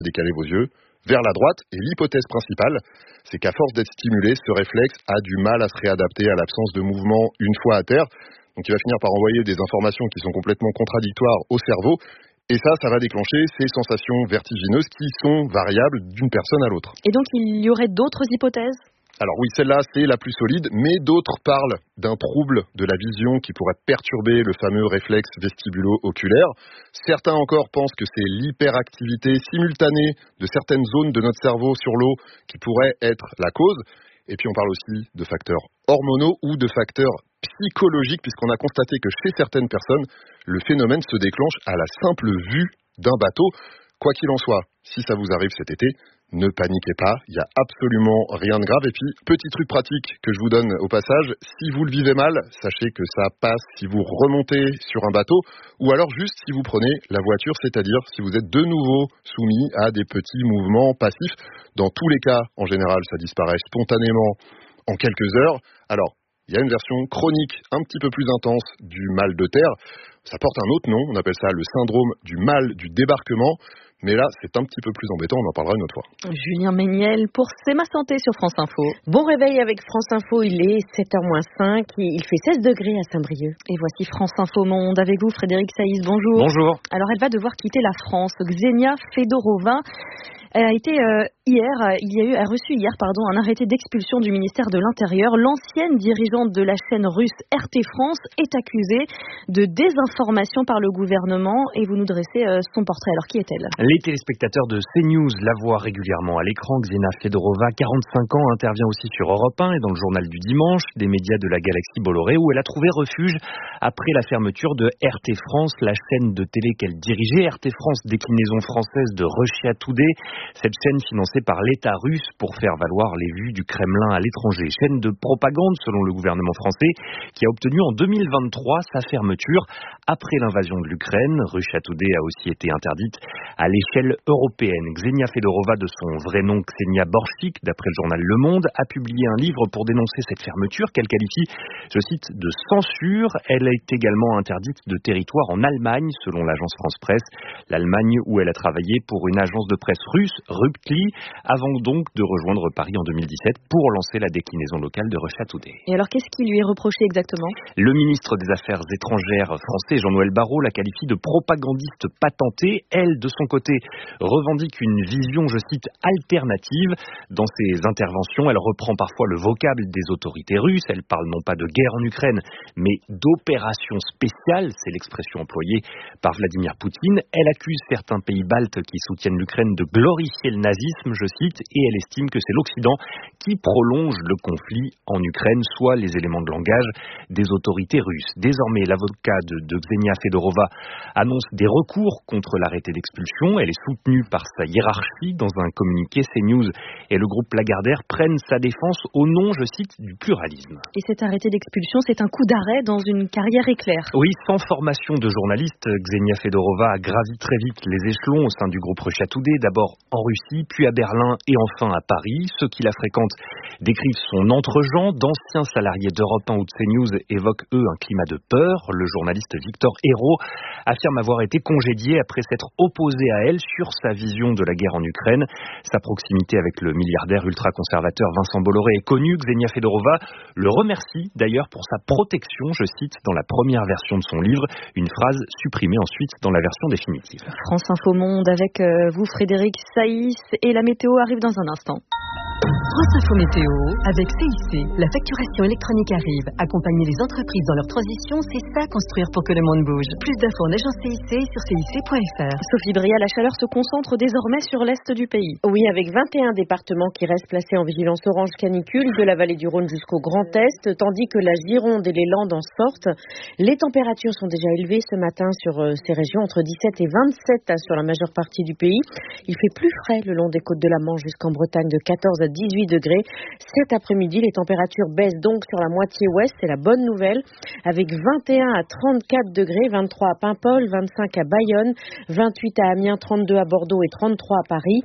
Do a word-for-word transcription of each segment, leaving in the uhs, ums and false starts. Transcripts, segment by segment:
décaler vos yeux vers la droite. Et l'hypothèse principale, c'est qu'à force d'être stimulé, ce réflexe a du mal à se réadapter à l'absence de mouvement une fois à terre. Donc il va finir par envoyer des informations qui sont complètement contradictoires au cerveau. Et ça, ça va déclencher ces sensations vertigineuses qui sont variables d'une personne à l'autre. Et donc il y aurait d'autres hypothèses ? Alors oui, celle-là, c'est la plus solide, mais d'autres parlent d'un trouble de la vision qui pourrait perturber le fameux réflexe vestibulo-oculaire. Certains encore pensent que c'est l'hyperactivité simultanée de certaines zones de notre cerveau sur l'eau qui pourrait être la cause. Et puis on parle aussi de facteurs hormonaux ou de facteurs psychologiques, puisqu'on a constaté que chez certaines personnes, le phénomène se déclenche à la simple vue d'un bateau. Quoi qu'il en soit, si ça vous arrive cet été, ne paniquez pas, il n'y a absolument rien de grave. Et puis, petit truc pratique que je vous donne au passage, si vous le vivez mal, sachez que ça passe si vous remontez sur un bateau ou alors juste si vous prenez la voiture, c'est-à-dire si vous êtes de nouveau soumis à des petits mouvements passifs. Dans tous les cas, en général, ça disparaît spontanément en quelques heures. Alors, il y a une version chronique un petit peu plus intense du mal de terre. Ça porte un autre nom, on appelle ça le syndrome du mal du débarquement. Mais là, c'est un petit peu plus embêtant, on en parlera une autre fois. Julien Méniel pour C'est ma santé sur France Info. Bon réveil avec France Info, il est sept heures moins cinq, il fait seize degrés à Saint-Brieuc. Et voici France Info Monde avec vous, Frédéric Saïs, bonjour. Bonjour. Alors elle va devoir quitter la France. Xenia Fedorova elle a été euh, hier, il y a eu, a reçu hier pardon, un arrêté d'expulsion du ministère de l'Intérieur. L'ancienne dirigeante de la chaîne russe R T France est accusée de désinformation par le gouvernement et vous nous dressez euh, son portrait. Alors qui est-elle ? Les téléspectateurs de CNews la voient régulièrement à l'écran. Xenia Fedorova, quarante-cinq ans, intervient aussi sur Europe un et dans le journal du dimanche, des médias de la galaxie Bolloré, où elle a trouvé refuge après la fermeture de R T France, la chaîne de télé qu'elle dirigeait. R T France, déclinaison française de Russia Today, cette chaîne financée par l'État russe pour faire valoir les vues du Kremlin à l'étranger. Chaîne de propagande selon le gouvernement français qui a obtenu en deux mille vingt-trois sa fermeture après l'invasion de l'Ukraine. Russia Today a aussi été interdite à l'échelle européenne. Xenia Fedorova, de son vrai nom Ksenia Borchik, d'après le journal Le Monde, a publié un livre pour dénoncer cette fermeture qu'elle qualifie, je cite, de censure. Elle est également interdite de territoire en Allemagne, selon l'agence France Presse. L'Allemagne où elle a travaillé pour une agence de presse russe, Ruptli, avant donc de rejoindre Paris en deux mille dix-sept pour lancer la déclinaison locale de Russia Today. Et alors qu'est-ce qui lui est reproché exactement ? Le ministre des Affaires étrangères français, Jean-Noël Barrot, la qualifie de propagandiste patentée. Elle, de son côté, revendique une vision, je cite, alternative. Dans ses interventions, elle reprend parfois le vocable des autorités russes. Elle parle non pas de guerre en Ukraine, mais d'opération spéciale. C'est l'expression employée par Vladimir Poutine. Elle accuse certains pays baltes qui soutiennent l'Ukraine de glorifier le nazisme, je cite, et elle estime que c'est l'Occident qui prolonge le conflit en Ukraine, soit les éléments de langage des autorités russes. Désormais, l'avocat de, de Xenia Fedorova annonce des recours contre l'arrêté d'expulsion. Elle est soutenue par sa hiérarchie. Dans un communiqué, CNews et le groupe Lagardère prennent sa défense au nom, je cite, du pluralisme. Et cet arrêté d'expulsion, c'est un coup d'arrêt dans une carrière éclair. Oui, sans formation de journaliste, Xenia Fedorova a gravi très vite les échelons au sein du groupe Russia Today, d'abord en Russie, puis à Berlin et enfin à Paris. Ceux qui la fréquentent décrivent son entre-gens. D'anciens salariés d'Europe un ou de CNews évoquent, eux, un climat de peur. Le journaliste Victor Hérault affirme avoir été congédié après s'être opposé à elle sur sa vision de la guerre en Ukraine. Sa proximité avec le milliardaire ultra-conservateur Vincent Bolloré est connue. Xenia Fedorova le remercie d'ailleurs pour sa protection, je cite, dans la première version de son livre, une phrase supprimée ensuite dans la version définitive. France Info Monde avec euh, vous Frédéric Saïs et la météo arrive dans un instant. France Info Météo avec C I C. La facturation électronique arrive. Accompagner les entreprises dans leur transition, c'est ça construire pour que le monde bouge. Plus d'infos en agence C I C sur C I C point F R. Sophie Bria, la chaleur se concentre désormais sur l'est du pays. Oui, avec vingt et un départements qui restent placés en vigilance orange canicule, de la vallée du Rhône jusqu'au Grand Est, tandis que la Gironde et les Landes en sortent. Les températures sont déjà élevées ce matin sur ces régions, entre dix-sept et vingt-sept sur la majeure partie du pays. Il fait plus frais le long des côtes de la Manche jusqu'en Bretagne, de quatorze à dix-huit degrés. Cet après-midi, les températures baissent donc sur la moitié ouest, c'est la bonne nouvelle, avec vingt et un à trente-quatre degrés, vingt-trois à Paimpol, vingt-cinq à Bayonne, vingt-huit à Amiens, trente-deux à Bordeaux et trente-trois à Paris.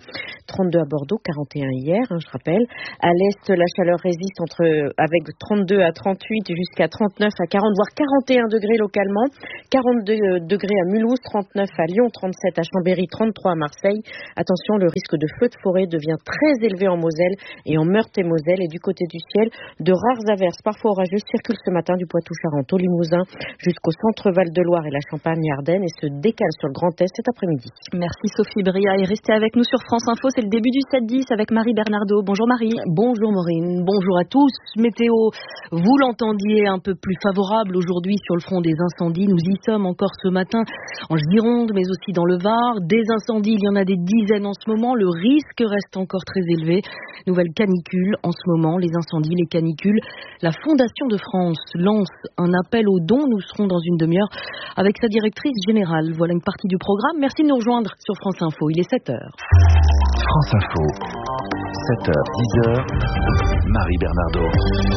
trente-deux à Bordeaux, quarante et un hier, hein, je rappelle. À l'est, la chaleur résiste entre, avec trente-deux à trente-huit jusqu'à trente-neuf à quarante, voire quarante et un degrés localement. quarante-deux degrés à Mulhouse, trente-neuf à Lyon, trente-sept à Chambéry, trente-trois à Marseille. Attention, le risque de feu de forêt devient très élevé en Moselle et en Meurthe-et-Moselle. Et du côté du ciel, de rares averses, parfois orageuses, circulent ce matin du Poitou-Charentes au Limousin jusqu'au centre Val-de-Loire et la Champagne-Ardenne et se décalent sur le Grand Est cet après-midi. Merci Sophie Bria et restez avec nous sur France Info. C'est le début du sept dix avec Marie Bernardo. Bonjour Marie. Bonjour Maureen, bonjour à tous. Météo, vous l'entendiez, un peu plus favorable aujourd'hui sur le front des incendies. Nous y sommes encore ce matin en Gironde, mais aussi dans le Var. Des incendies, il y en a des dizaines en ce moment. Le risque reste encore très élevé. Nouvelle canicule en ce moment, les incendies, les canicules. La Fondation de France lance un appel aux dons. Nous serons dans une demi-heure avec sa directrice générale. Voilà une partie du programme. Merci de nous rejoindre sur France Info. Il est sept heures. France Info, sept heures, dix heures, Marie Bernardo.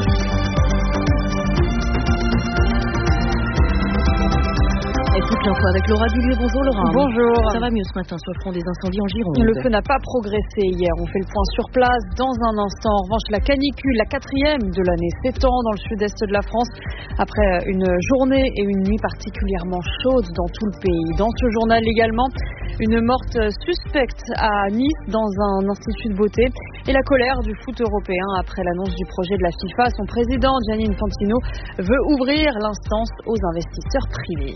Et toute l'info avec Laura Dullier. Bonjour Laura. Bonjour. Ça va mieux ce matin sur le front des incendies en Gironde. Le feu n'a pas progressé hier. On fait le point sur place dans un instant. En revanche, la canicule, la quatrième de l'année, s'étend dans le sud-est de la France après une journée et une nuit particulièrement chaudes dans tout le pays. Dans ce journal également, une morte suspecte à Nice dans un institut de beauté et la colère du foot européen après l'annonce du projet de la FIFA. Son président, Gianni Infantino, veut ouvrir l'instance aux investisseurs privés.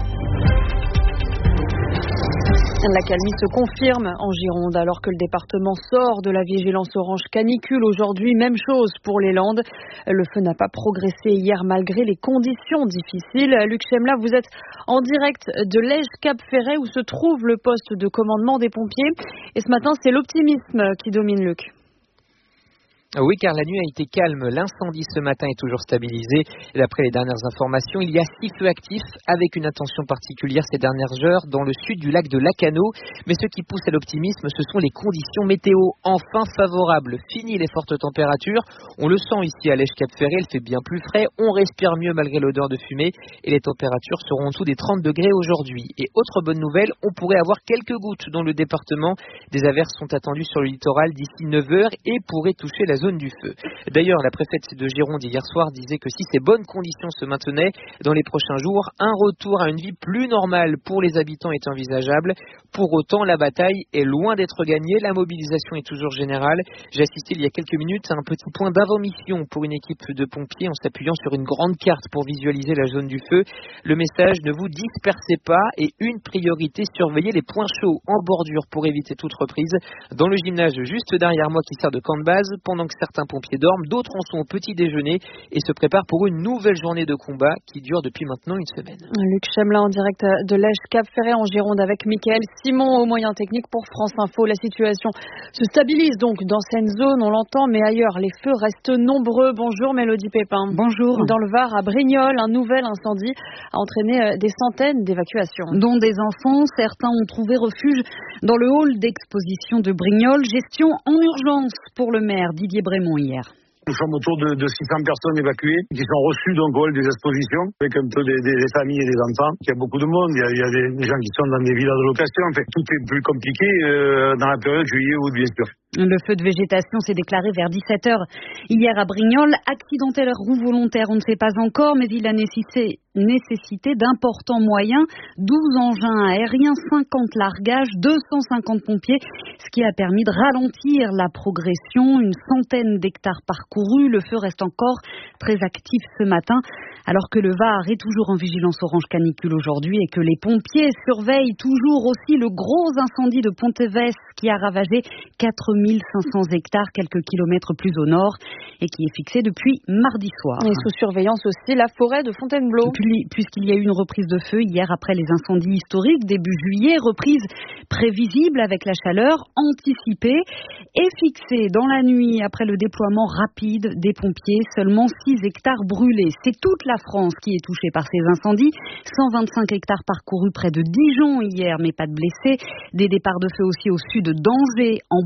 La calmie se confirme en Gironde alors que le département sort de la vigilance orange canicule. Aujourd'hui, même chose pour les Landes. Le feu n'a pas progressé hier malgré les conditions difficiles. Luc Chemla, vous êtes en direct de Lège-Cap-Ferret où se trouve le poste de commandement des pompiers. Et ce matin, c'est l'optimisme qui domine, Luc. Oui, car la nuit a été calme. L'incendie ce matin est toujours stabilisé. Et d'après les dernières informations, il y a six feux actifs avec une attention particulière ces dernières heures dans le sud du lac de Lacano. Mais ce qui pousse à l'optimisme, ce sont les conditions météo enfin favorables. Fini les fortes températures. On le sent ici à Lège-Cap-Ferret, il fait bien plus frais. On respire mieux malgré l'odeur de fumée. Et les températures seront en dessous des trente degrés aujourd'hui. Et autre bonne nouvelle, on pourrait avoir quelques gouttes dans le département. Des averses sont attendues sur le littoral d'ici neuf heures et pourraient toucher la zone du feu. D'ailleurs, la préfète de Gironde hier soir disait que si ces bonnes conditions se maintenaient dans les prochains jours, un retour à une vie plus normale pour les habitants est envisageable. Pour autant, la bataille est loin d'être gagnée. La mobilisation est toujours générale. J'ai assisté il y a quelques minutes à un petit point d'avant-mission pour une équipe de pompiers en s'appuyant sur une grande carte pour visualiser la zone du feu. Le message, ne vous dispersez pas et une priorité, surveillez les points chauds en bordure pour éviter toute reprise. Dans le gymnase juste derrière moi qui sert de camp de base, pendant que certains pompiers dorment, d'autres en sont au petit déjeuner et se préparent pour une nouvelle journée de combat qui dure depuis maintenant une semaine. Luc Chemla en direct de Lège-Cap-Ferret en Gironde avec Mickaël Simon aux moyens techniques pour France Info. La situation se stabilise donc dans cette zone, on l'entend, mais ailleurs les feux restent nombreux. Bonjour Mélodie Pépin. Bonjour. Dans le Var, à Brignoles, un nouvel incendie a entraîné des centaines d'évacuations. Dont des enfants, certains ont trouvé refuge dans le hall d'exposition de Brignoles. Gestion en urgence pour le maire Didier Brémond hier. Nous sommes autour de, de six cents personnes évacuées qui sont reçues donc au hall des expositions avec un peu des, des, des familles et des enfants. Il y a beaucoup de monde, il y a, il y a des, des gens qui sont dans des villas de location. En fait, tout est plus compliqué euh, dans la période juillet-août, bien sûr. Le feu de végétation s'est déclaré vers dix-sept heures hier à Brignoles. Accidentel ou volontaire, on ne sait pas encore, mais il a nécessité, nécessité d'importants moyens. douze engins aériens, cinquante largages, deux cent cinquante pompiers, ce qui a permis de ralentir la progression. Une centaine d'hectares parcourus. Le feu reste encore très actif ce matin, alors que le Var est toujours en vigilance orange canicule aujourd'hui et que les pompiers surveillent toujours aussi le gros incendie de Ponteves qui a ravagé quatre mille cinq cents hectares, quelques kilomètres plus au nord, et qui est fixé depuis mardi soir. Et sous surveillance aussi la forêt de Fontainebleau. Puis, puisqu'il y a eu une reprise de feu hier après les incendies historiques début juillet, reprise prévisible avec la chaleur anticipée et fixée dans la nuit après le déploiement rapide des pompiers. Seulement six hectares brûlés. C'est toute la France qui est touchée par ces incendies. cent vingt-cinq hectares parcourus près de Dijon hier, mais pas de blessés. Des départs de feu aussi au sud d'Angers, en Bretagne.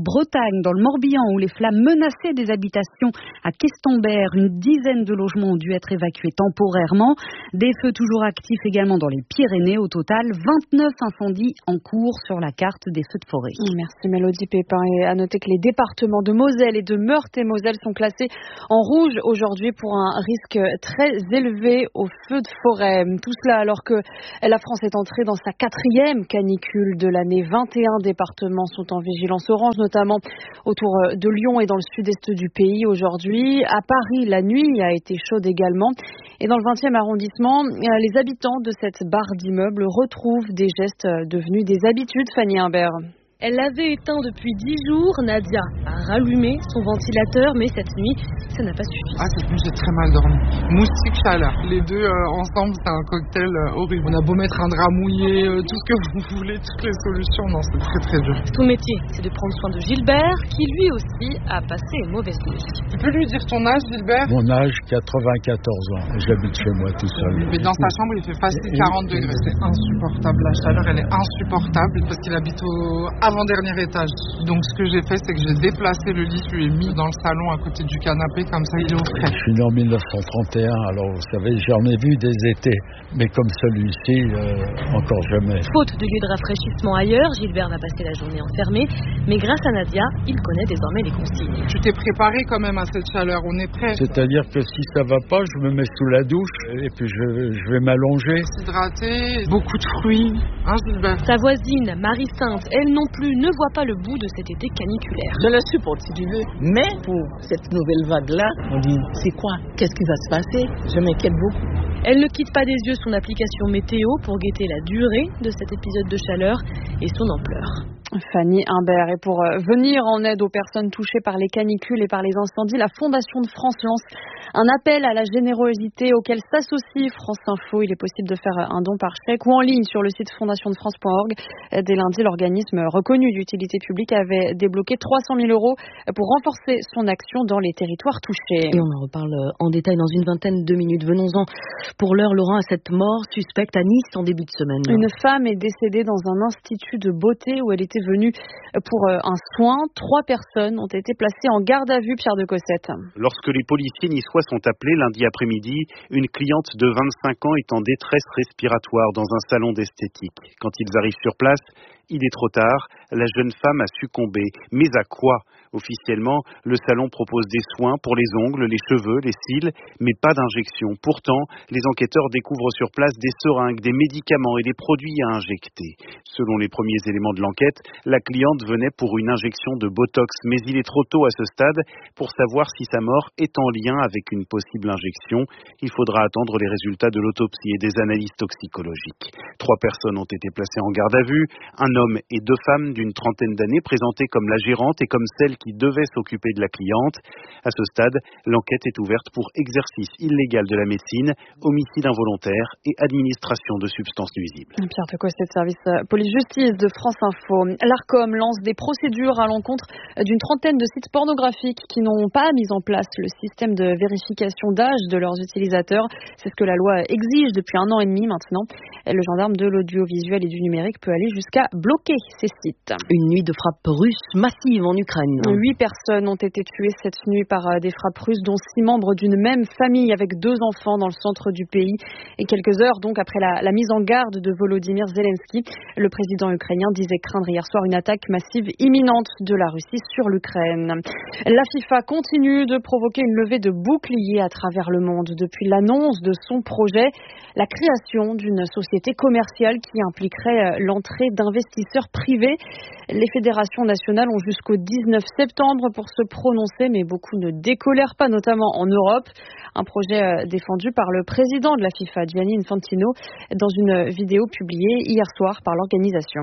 Bretagne, dans le Morbihan, où les flammes menaçaient des habitations. À Questombert, une dizaine de logements ont dû être évacués temporairement. Des feux toujours actifs également dans les Pyrénées. Au total, vingt-neuf incendies en cours sur la carte des feux de forêt. Merci Mélodie Pépin. Et à noter que les départements de Moselle et de Meurthe-et-Moselle sont classés en rouge aujourd'hui pour un risque très élevé aux feux de forêt. Tout cela alors que la France est entrée dans sa quatrième canicule de l'année. vingt et un départements sont en vigilance orange, notamment autour de Lyon et dans le sud-est du pays aujourd'hui. À Paris, la nuit a été chaude également. Et dans le vingtième arrondissement, les habitants de cette barre d'immeubles retrouvent des gestes devenus des habitudes. Fanny Imbert. Elle l'avait éteint depuis dix jours. Nadia a rallumé son ventilateur, mais cette nuit, ça n'a pas suffi. Ah, cette nuit, j'ai très mal dormi. Moustique, chaleur. Les deux euh, ensemble, c'est un cocktail euh, horrible. On a beau mettre un drap mouillé, euh, tout ce que vous voulez, toutes les solutions. Non, c'est très très dur. Son métier, c'est de prendre soin de Gilbert, qui lui aussi a passé une mauvaise nuit. Tu peux lui dire ton âge, Gilbert? Mon âge, quatre-vingt-quatorze ans. J'habite chez moi tout seul. Mais dans sa chambre, il fait facile quarante degrés. C'est insupportable. La chaleur, elle est insupportable parce qu'il habite au avant-dernier étage. Donc ce que j'ai fait, c'est que j'ai déplacé le lit, je lui ai mis dans le salon à côté du canapé, comme ça il est au frais. Je suis né en mille neuf cent trente et un, alors vous savez, j'en ai vu des étés, mais comme celui-ci, euh, encore jamais. Faute de lieu de rafraîchissement ailleurs, Gilbert va passer la journée enfermé, mais grâce à Nadia, il connaît désormais les consignes. Tu t'es préparé quand même à cette chaleur, on est prêt. C'est-à-dire que si ça va pas, je me mets sous la douche et puis je, je vais m'allonger. S'hydrater, beaucoup de fruits, hein Gilbert? Sa voisine, Marie-Sainte, elle non plus ne voit pas le bout de cet été caniculaire. Je le supporte si tu veux, mais pour cette nouvelle vague-là, on dit c'est quoi? Qu'est-ce qui va se passer? Je m'inquiète beaucoup. Elle ne quitte pas des yeux son application météo pour guetter la durée de cet épisode de chaleur et son ampleur. Fanny Imbert. Et pour venir en aide aux personnes touchées par les canicules et par les incendies, la Fondation de France lance un appel à la générosité auquel s'associe France Info. Il est possible de faire un don par chèque ou en ligne sur le site fondation de france point org. Dès lundi, l'organisme reconnu d'utilité publique avait débloqué trois cent mille euros pour renforcer son action dans les territoires touchés. Et on en reparle en détail dans une vingtaine de minutes. Venons-en pour l'heure, Laurent, à cette mort suspecte à Nice en début de semaine. Une femme est décédée dans un institut de beauté où elle était venue pour un soin. Trois personnes ont été placées en garde à vue, Pierre de Cossette. Lorsque les policiers niçois sont appelés lundi après-midi, une cliente de vingt-cinq ans est en détresse respiratoire dans un salon d'esthétique. Quand ils arrivent sur place, il est trop tard, la jeune femme a succombé. Mais à quoi ? Officiellement, le salon propose des soins pour les ongles, les cheveux, les cils, mais pas d'injection. Pourtant, les enquêteurs découvrent sur place des seringues, des médicaments et des produits à injecter. Selon les premiers éléments de l'enquête, la cliente venait pour une injection de Botox, mais il est trop tôt à ce stade pour savoir si sa mort est en lien avec une possible injection. Il faudra attendre les résultats de l'autopsie et des analyses toxicologiques. Trois personnes ont été placées en garde à vue, un homme et deux femmes d'une trentaine d'années présentées comme la gérante et comme celle qui devait s'occuper de la cliente. À ce stade, l'enquête est ouverte pour exercice illégal de la médecine, homicide involontaire et administration de substances nuisibles. Pierre de Cossette, service police-justice de France Info. L'Arcom lance des procédures à l'encontre d'une trentaine de sites pornographiques qui n'ont pas mis en place le système de vérification d'âge de leurs utilisateurs. C'est ce que la loi exige depuis un an et demi maintenant. Le gendarme de l'audiovisuel et du numérique peut aller jusqu'à bloquer ces sites. Une nuit de frappes russes massive en Ukraine. Huit personnes ont été tuées cette nuit par des frappes russes, dont six membres d'une même famille avec deux enfants dans le centre du pays. Et quelques heures donc après la, la mise en garde de Volodymyr Zelensky, le président ukrainien disait craindre hier soir une attaque massive imminente de la Russie sur l'Ukraine. La FIFA continue de provoquer une levée de boucliers à travers le monde depuis l'annonce de son projet, la création d'une société commerciale qui impliquerait l'entrée d'investisseurs privés. Les fédérations nationales ont jusqu'au dix-neuf septembre pour se prononcer, mais beaucoup ne décolèrent pas, notamment en Europe. Un projet défendu par le président de la FIFA, Gianni Infantino, dans une vidéo publiée hier soir par l'organisation.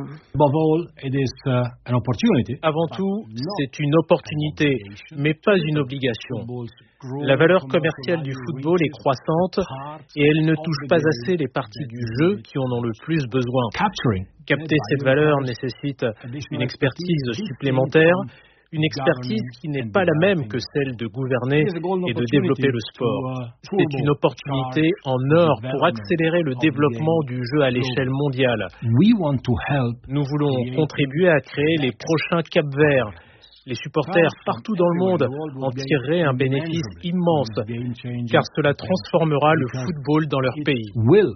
Avant tout, c'est une opportunité, mais pas une obligation. La valeur commerciale du football est croissante et elle ne touche pas assez les parties du jeu qui en ont le plus besoin. Capter cette valeur nécessite une expertise supplémentaire, une expertise qui n'est pas la même que celle de gouverner et de développer le sport. C'est une opportunité en or pour accélérer le développement du jeu à l'échelle mondiale. Nous voulons contribuer à créer les prochains Cap-Verts, Les supporters partout dans le monde en tireraient un bénéfice immense, car cela transformera le football dans leur pays.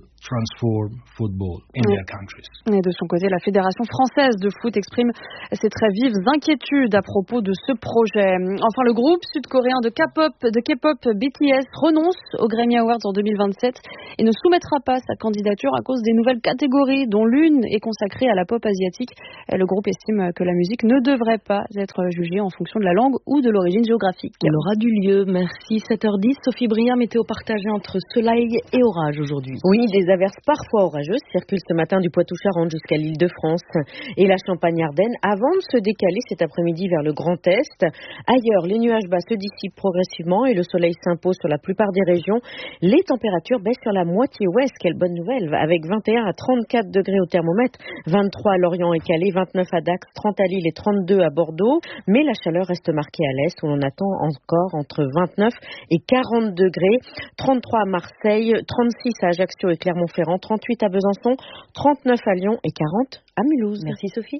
Et de son côté, la Fédération française de foot exprime ses très vives inquiétudes à propos de ce projet. Enfin, le groupe sud-coréen de K-pop, de K-pop B T S renonce aux Grammy Awards en deux mille vingt-sept et ne soumettra pas sa candidature à cause des nouvelles catégories, dont l'une est consacrée à la pop asiatique. Le groupe estime que la musique ne devrait pas être jugée en fonction de la langue ou de l'origine géographique. Elle aura du lieu. Merci. sept heures dix. Sophie Bria, météo partagée entre soleil et orage aujourd'hui. Oui, des averses parfois orageuses circulent ce matin du Poitou-Charentes jusqu'à l'Île-de-France et la Champagne-Ardenne avant de se décaler cet après-midi vers le Grand Est. Ailleurs, les nuages bas se dissipent progressivement et le soleil s'impose sur la plupart des régions. Les températures baissent sur la moitié ouest. Quelle bonne nouvelle, avec vingt et un à trente-quatre degrés au thermomètre, vingt-trois à Lorient et Calais, vingt-neuf à Dax, trente à Lille et trente-deux à Bordeaux. Mais la chaleur reste marquée à l'est où l'on attend encore entre vingt-neuf et quarante degrés. trente-trois à Marseille, trente-six à Ajaccio et Clermont-Ferrand, trente-huit à Besançon, trente-neuf à Lyon et quarante à Mulhouse. Merci Sophie.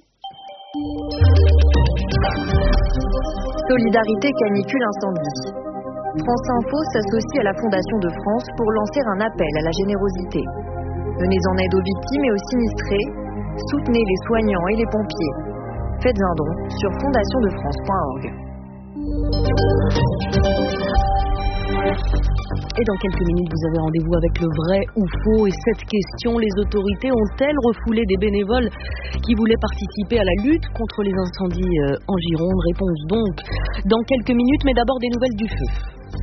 Solidarité canicule incendie. France Info s'associe à la Fondation de France pour lancer un appel à la générosité. Venez en aide aux victimes et aux sinistrés. Soutenez les soignants et les pompiers. Faites un don sur fondation de france point org. Et dans quelques minutes, vous avez rendez-vous avec le vrai ou faux. Et cette question, les autorités ont-elles refoulé des bénévoles qui voulaient participer à la lutte contre les incendies en Gironde? Réponse donc dans quelques minutes, mais d'abord des nouvelles du feu.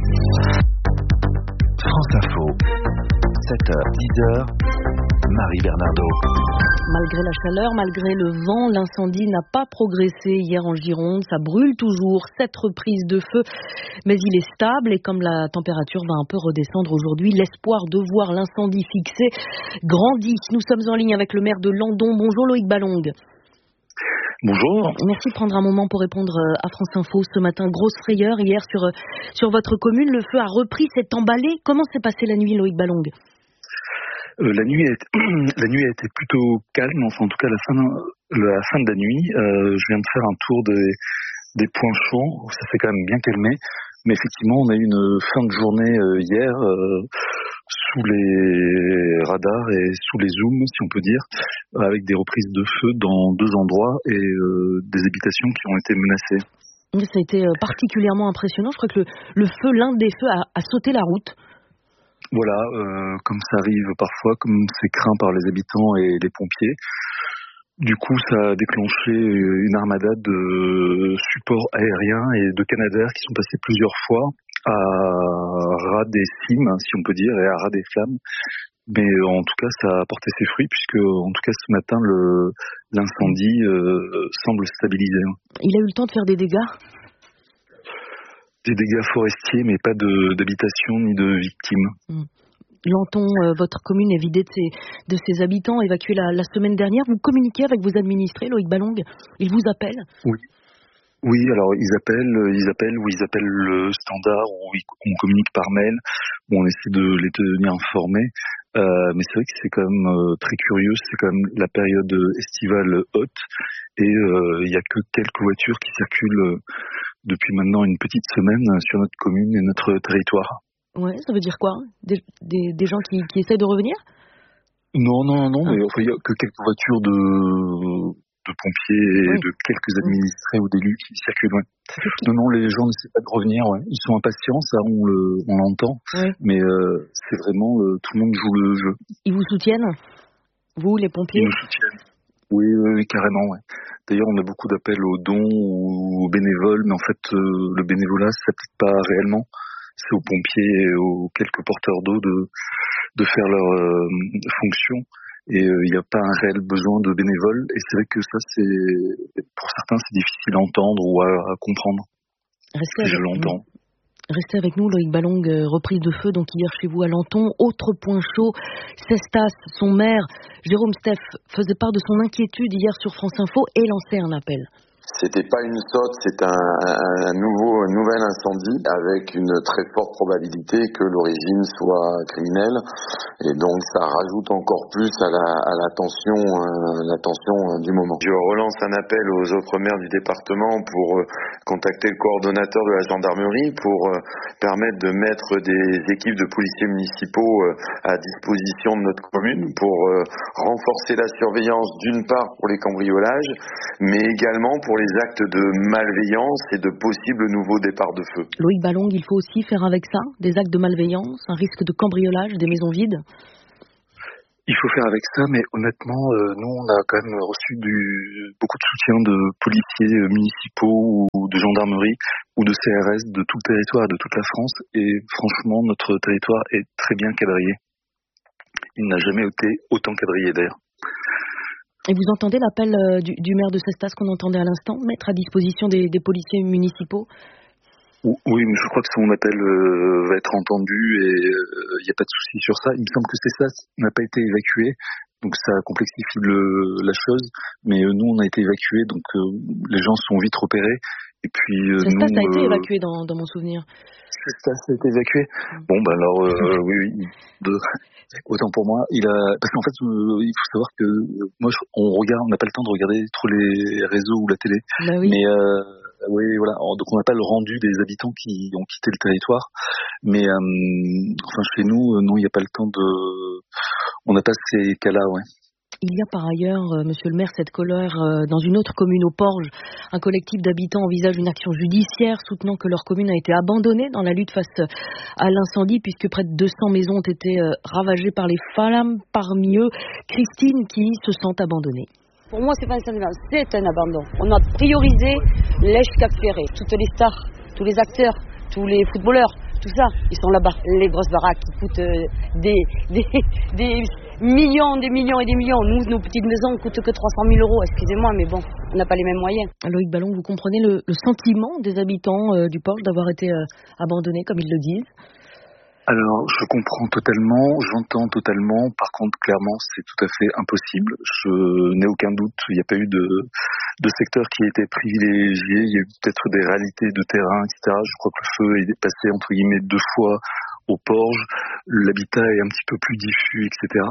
France Info, sept heures, dix heures, Marie Bernardo. Malgré la chaleur, malgré le vent, l'incendie n'a pas progressé hier en Gironde. Ça brûle toujours, sept reprises de feu, mais il est stable et comme la température va un peu redescendre aujourd'hui, l'espoir de voir l'incendie fixé grandit. Nous sommes en ligne avec le maire de Landon. Bonjour Loïc Ballongue. Bonjour. Merci de prendre un moment pour répondre à France Info ce matin. Grosse frayeur hier sur, sur votre commune. Le feu a repris, s'est emballé. Comment s'est passée la nuit, Loïc Ballongue? Euh, la nuit a été, la nuit a été plutôt calme, enfin en tout cas la fin, la fin de la nuit. Euh, je viens de faire un tour des, des points chauds, ça s'est quand même bien calmé. Mais effectivement, on a eu une fin de journée euh, hier euh, sous les radars et sous les zooms, si on peut dire, avec des reprises de feu dans deux endroits et euh, des habitations qui ont été menacées. Ça a été particulièrement impressionnant. Je crois que le, le feu, l'un des feux a, a sauté la route. Voilà, euh, comme ça arrive parfois, comme c'est craint par les habitants et les pompiers. Du coup, ça a déclenché une armada de supports aériens et de canadaires qui sont passés plusieurs fois à ras des cimes, si on peut dire, et à ras des flammes. Mais en tout cas, ça a porté ses fruits puisque, en tout cas, ce matin, le, l'incendie euh, semble stabilisé. Il a eu le temps de faire des dégâts ? Des dégâts forestiers, mais pas de, d'habitation ni de victimes. Mmh. Lanton, euh, votre commune est vidée de ses, de ses habitants, évacuée la, la semaine dernière. Vous communiquez avec vos administrés, Loïc Ballongue? Ils vous appellent? Oui. Oui, alors ils appellent, ils appellent ou ils appellent le standard, ou on communique par mail, où on essaie de les tenir informés. Euh, mais c'est vrai que c'est quand même euh, très curieux, c'est quand même la période estivale haute, et il euh, n'y a que quelques voitures qui circulent euh, depuis maintenant une petite semaine sur notre commune et notre territoire. Ouais, ça veut dire quoi? Des, des, des gens qui, qui essaient de revenir? Non, non, non, ah. mais enfin, il n'y a que quelques voitures de, de pompiers et oui. de quelques administrés oui. ou d'élus qui circulent. Ouais. Non, non, les gens n'essaient pas de revenir. Ouais. Ils sont impatients, ça, on, le, on l'entend. Ouais. Mais euh, c'est vraiment, euh, tout le monde joue le jeu. Ils vous soutiennent? Vous, les pompiers? Ils nous soutiennent. Oui, oui, oui, carrément. Ouais. D'ailleurs, on a beaucoup d'appels aux dons ou aux bénévoles, mais en fait, euh, le bénévolat ne s'applique pas réellement. C'est aux pompiers et aux quelques porteurs d'eau de, de faire leur euh, fonction. Et il euh, n'y a pas un réel besoin de bénévoles. Et c'est vrai que ça, c'est pour certains, c'est difficile à entendre ou à, à comprendre. Restez Je l'entends. Nous. Restez avec nous, Loïc Ballongue, reprise de feu, donc hier chez vous à Lanton. Autre point chaud, Cestas, son maire, Jérôme Steff, faisait part de son inquiétude hier sur France Info et lançait un appel. C'était pas une saute, c'est un, un, un nouveau, un nouvel incendie avec une très forte probabilité que l'origine soit criminelle. Et donc ça rajoute encore plus à la, à la tension, euh, la tension euh, du moment. Je relance un appel aux autres maires du département pour euh, contacter le coordonnateur de la gendarmerie pour euh, permettre de mettre des équipes de policiers municipaux euh, à disposition de notre commune pour euh, renforcer la surveillance d'une part pour les cambriolages, mais également pour les actes de malveillance et de possibles nouveaux départs de feu. Loïc Ballong, il faut aussi faire avec ça des actes de malveillance, un risque de cambriolage des maisons vides? Il faut faire avec ça, mais honnêtement, euh, nous, on a quand même reçu du, beaucoup de soutien de policiers municipaux ou de gendarmerie ou de C R S de tout le territoire, de toute la France, et franchement, notre territoire est très bien quadrillé. Il n'a jamais été autant quadrillé d'ailleurs. Et vous entendez l'appel euh, du, du maire de Cestas qu'on entendait à l'instant, mettre à disposition des, des policiers municipaux? Oui, mais je crois que son appel euh, va être entendu et il euh, n'y a pas de souci sur ça. Il me semble que Cestas n'a pas été évacué, donc ça complexifie le, la chose. Mais euh, nous, on a été évacués, donc euh, les gens sont vite repérés. Et puis euh, Cestas nous, a été euh, évacué dans, dans mon souvenir. Cestas a été évacué. Bon, ben alors, euh, oui, oui. De... Autant pour moi, il a parce qu'en fait, euh, il faut savoir que euh, moi, je... on regarde, on n'a pas le temps de regarder trop les réseaux ou la télé. Bah oui. Mais euh... oui, voilà. Donc on n'a pas le rendu des habitants qui ont quitté le territoire, mais euh, enfin chez nous, non, il n'y a pas le temps de. On n'a pas ces cas-là, ouais. Il y a par ailleurs, euh, Monsieur le maire, cette colère euh, dans une autre commune, au Porge. Un collectif d'habitants envisage une action judiciaire soutenant que leur commune a été abandonnée dans la lutte face à l'incendie, puisque près de deux cents maisons ont été euh, ravagées par les flammes. Parmi eux, Christine, qui se sent abandonnée. Pour moi, c'est pas un abandon, c'est un abandon. On a priorisé l'Èche Cap Ferré. Toutes les stars, tous les acteurs, tous les footballeurs, tout ça, ils sont là-bas. Les grosses baraques qui coûtent euh, des, des, des millions, des millions et des millions. Nous, nos petites maisons coûtent que trois cent mille euros, excusez-moi, mais bon, on n'a pas les mêmes moyens. Loïc Ballong, vous comprenez le, le sentiment des habitants euh, du Porge d'avoir été euh, abandonnés, comme ils le disent? Alors, je comprends totalement, j'entends totalement. Par contre, clairement, c'est tout à fait impossible. Je n'ai aucun doute, il n'y a pas eu de, de secteur qui a été privilégié. Il y a eu peut-être des réalités de terrain, et cetera. Je crois que le feu est passé, entre guillemets, deux fois au Porge. L'habitat est un petit peu plus diffus, et cetera.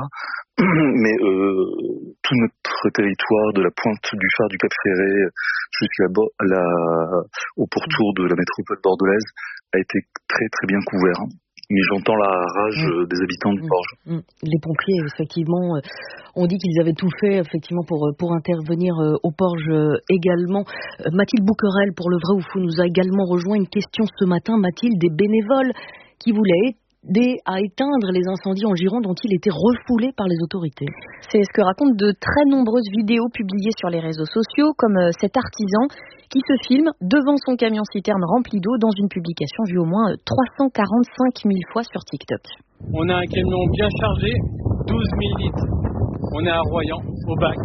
Mais euh, tout notre territoire, de la pointe du phare du Cap Ferré jusqu'à la, la, au pourtour de la métropole bordelaise, a été très très bien couvert. Mais j'entends la rage mmh. des habitants du Porge. Mmh. Les pompiers, effectivement, ont dit qu'ils avaient tout fait effectivement pour, pour intervenir au Porge également. Mathilde Bouquerel, pour Le Vrai ou Faux, nous a également rejoint. Une question ce matin, Mathilde, des bénévoles qui voulaient aider à éteindre les incendies en Gironde dont il était refoulé par les autorités. C'est ce que racontent de très nombreuses vidéos publiées sur les réseaux sociaux, comme cet artisan qui se filme devant son camion-citerne rempli d'eau dans une publication vue au moins trois cent quarante-cinq mille fois sur TikTok. On a un camion bien chargé, douze mille litres. On est à Royan, au bac.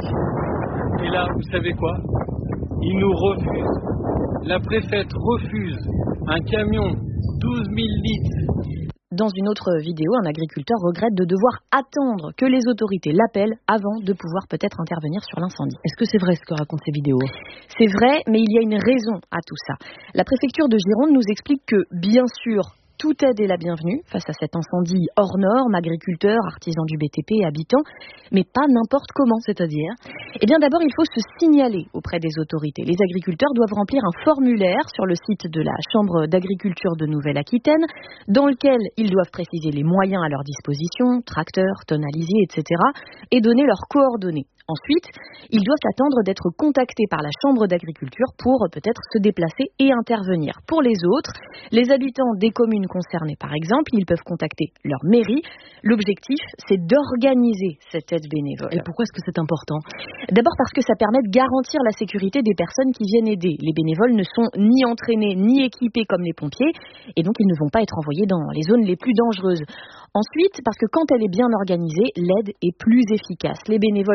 Et là, vous savez quoi? Ils nous refusent. La préfète refuse un camion douze mille litres. Dans une autre vidéo, un agriculteur regrette de devoir attendre que les autorités l'appellent avant de pouvoir peut-être intervenir sur l'incendie. Est-ce que c'est vrai ce que racontent ces vidéos? C'est vrai, mais il y a une raison à tout ça. La préfecture de Gironde nous explique que, bien sûr, toute aide est la bienvenue face à cet incendie hors norme, agriculteurs, artisans du B T P et habitants, mais pas n'importe comment, c'est-à-dire. Eh bien d'abord, il faut se signaler auprès des autorités. Les agriculteurs doivent remplir un formulaire sur le site de la Chambre d'agriculture de Nouvelle-Aquitaine, dans lequel ils doivent préciser les moyens à leur disposition, tracteurs, tonalisiers, et cetera, et donner leurs coordonnées. Ensuite, ils doivent attendre d'être contactés par la Chambre d'agriculture pour peut-être se déplacer et intervenir. Pour les autres, les habitants des communes concernées par exemple, ils peuvent contacter leur mairie. L'objectif, c'est d'organiser cette aide bénévole. Et pourquoi est-ce que c'est important? D'abord parce que ça permet de garantir la sécurité des personnes qui viennent aider. Les bénévoles ne sont ni entraînés ni équipés comme les pompiers et donc ils ne vont pas être envoyés dans les zones les plus dangereuses. Ensuite, parce que quand elle est bien organisée, l'aide est plus efficace. Les bénévoles sont envoyés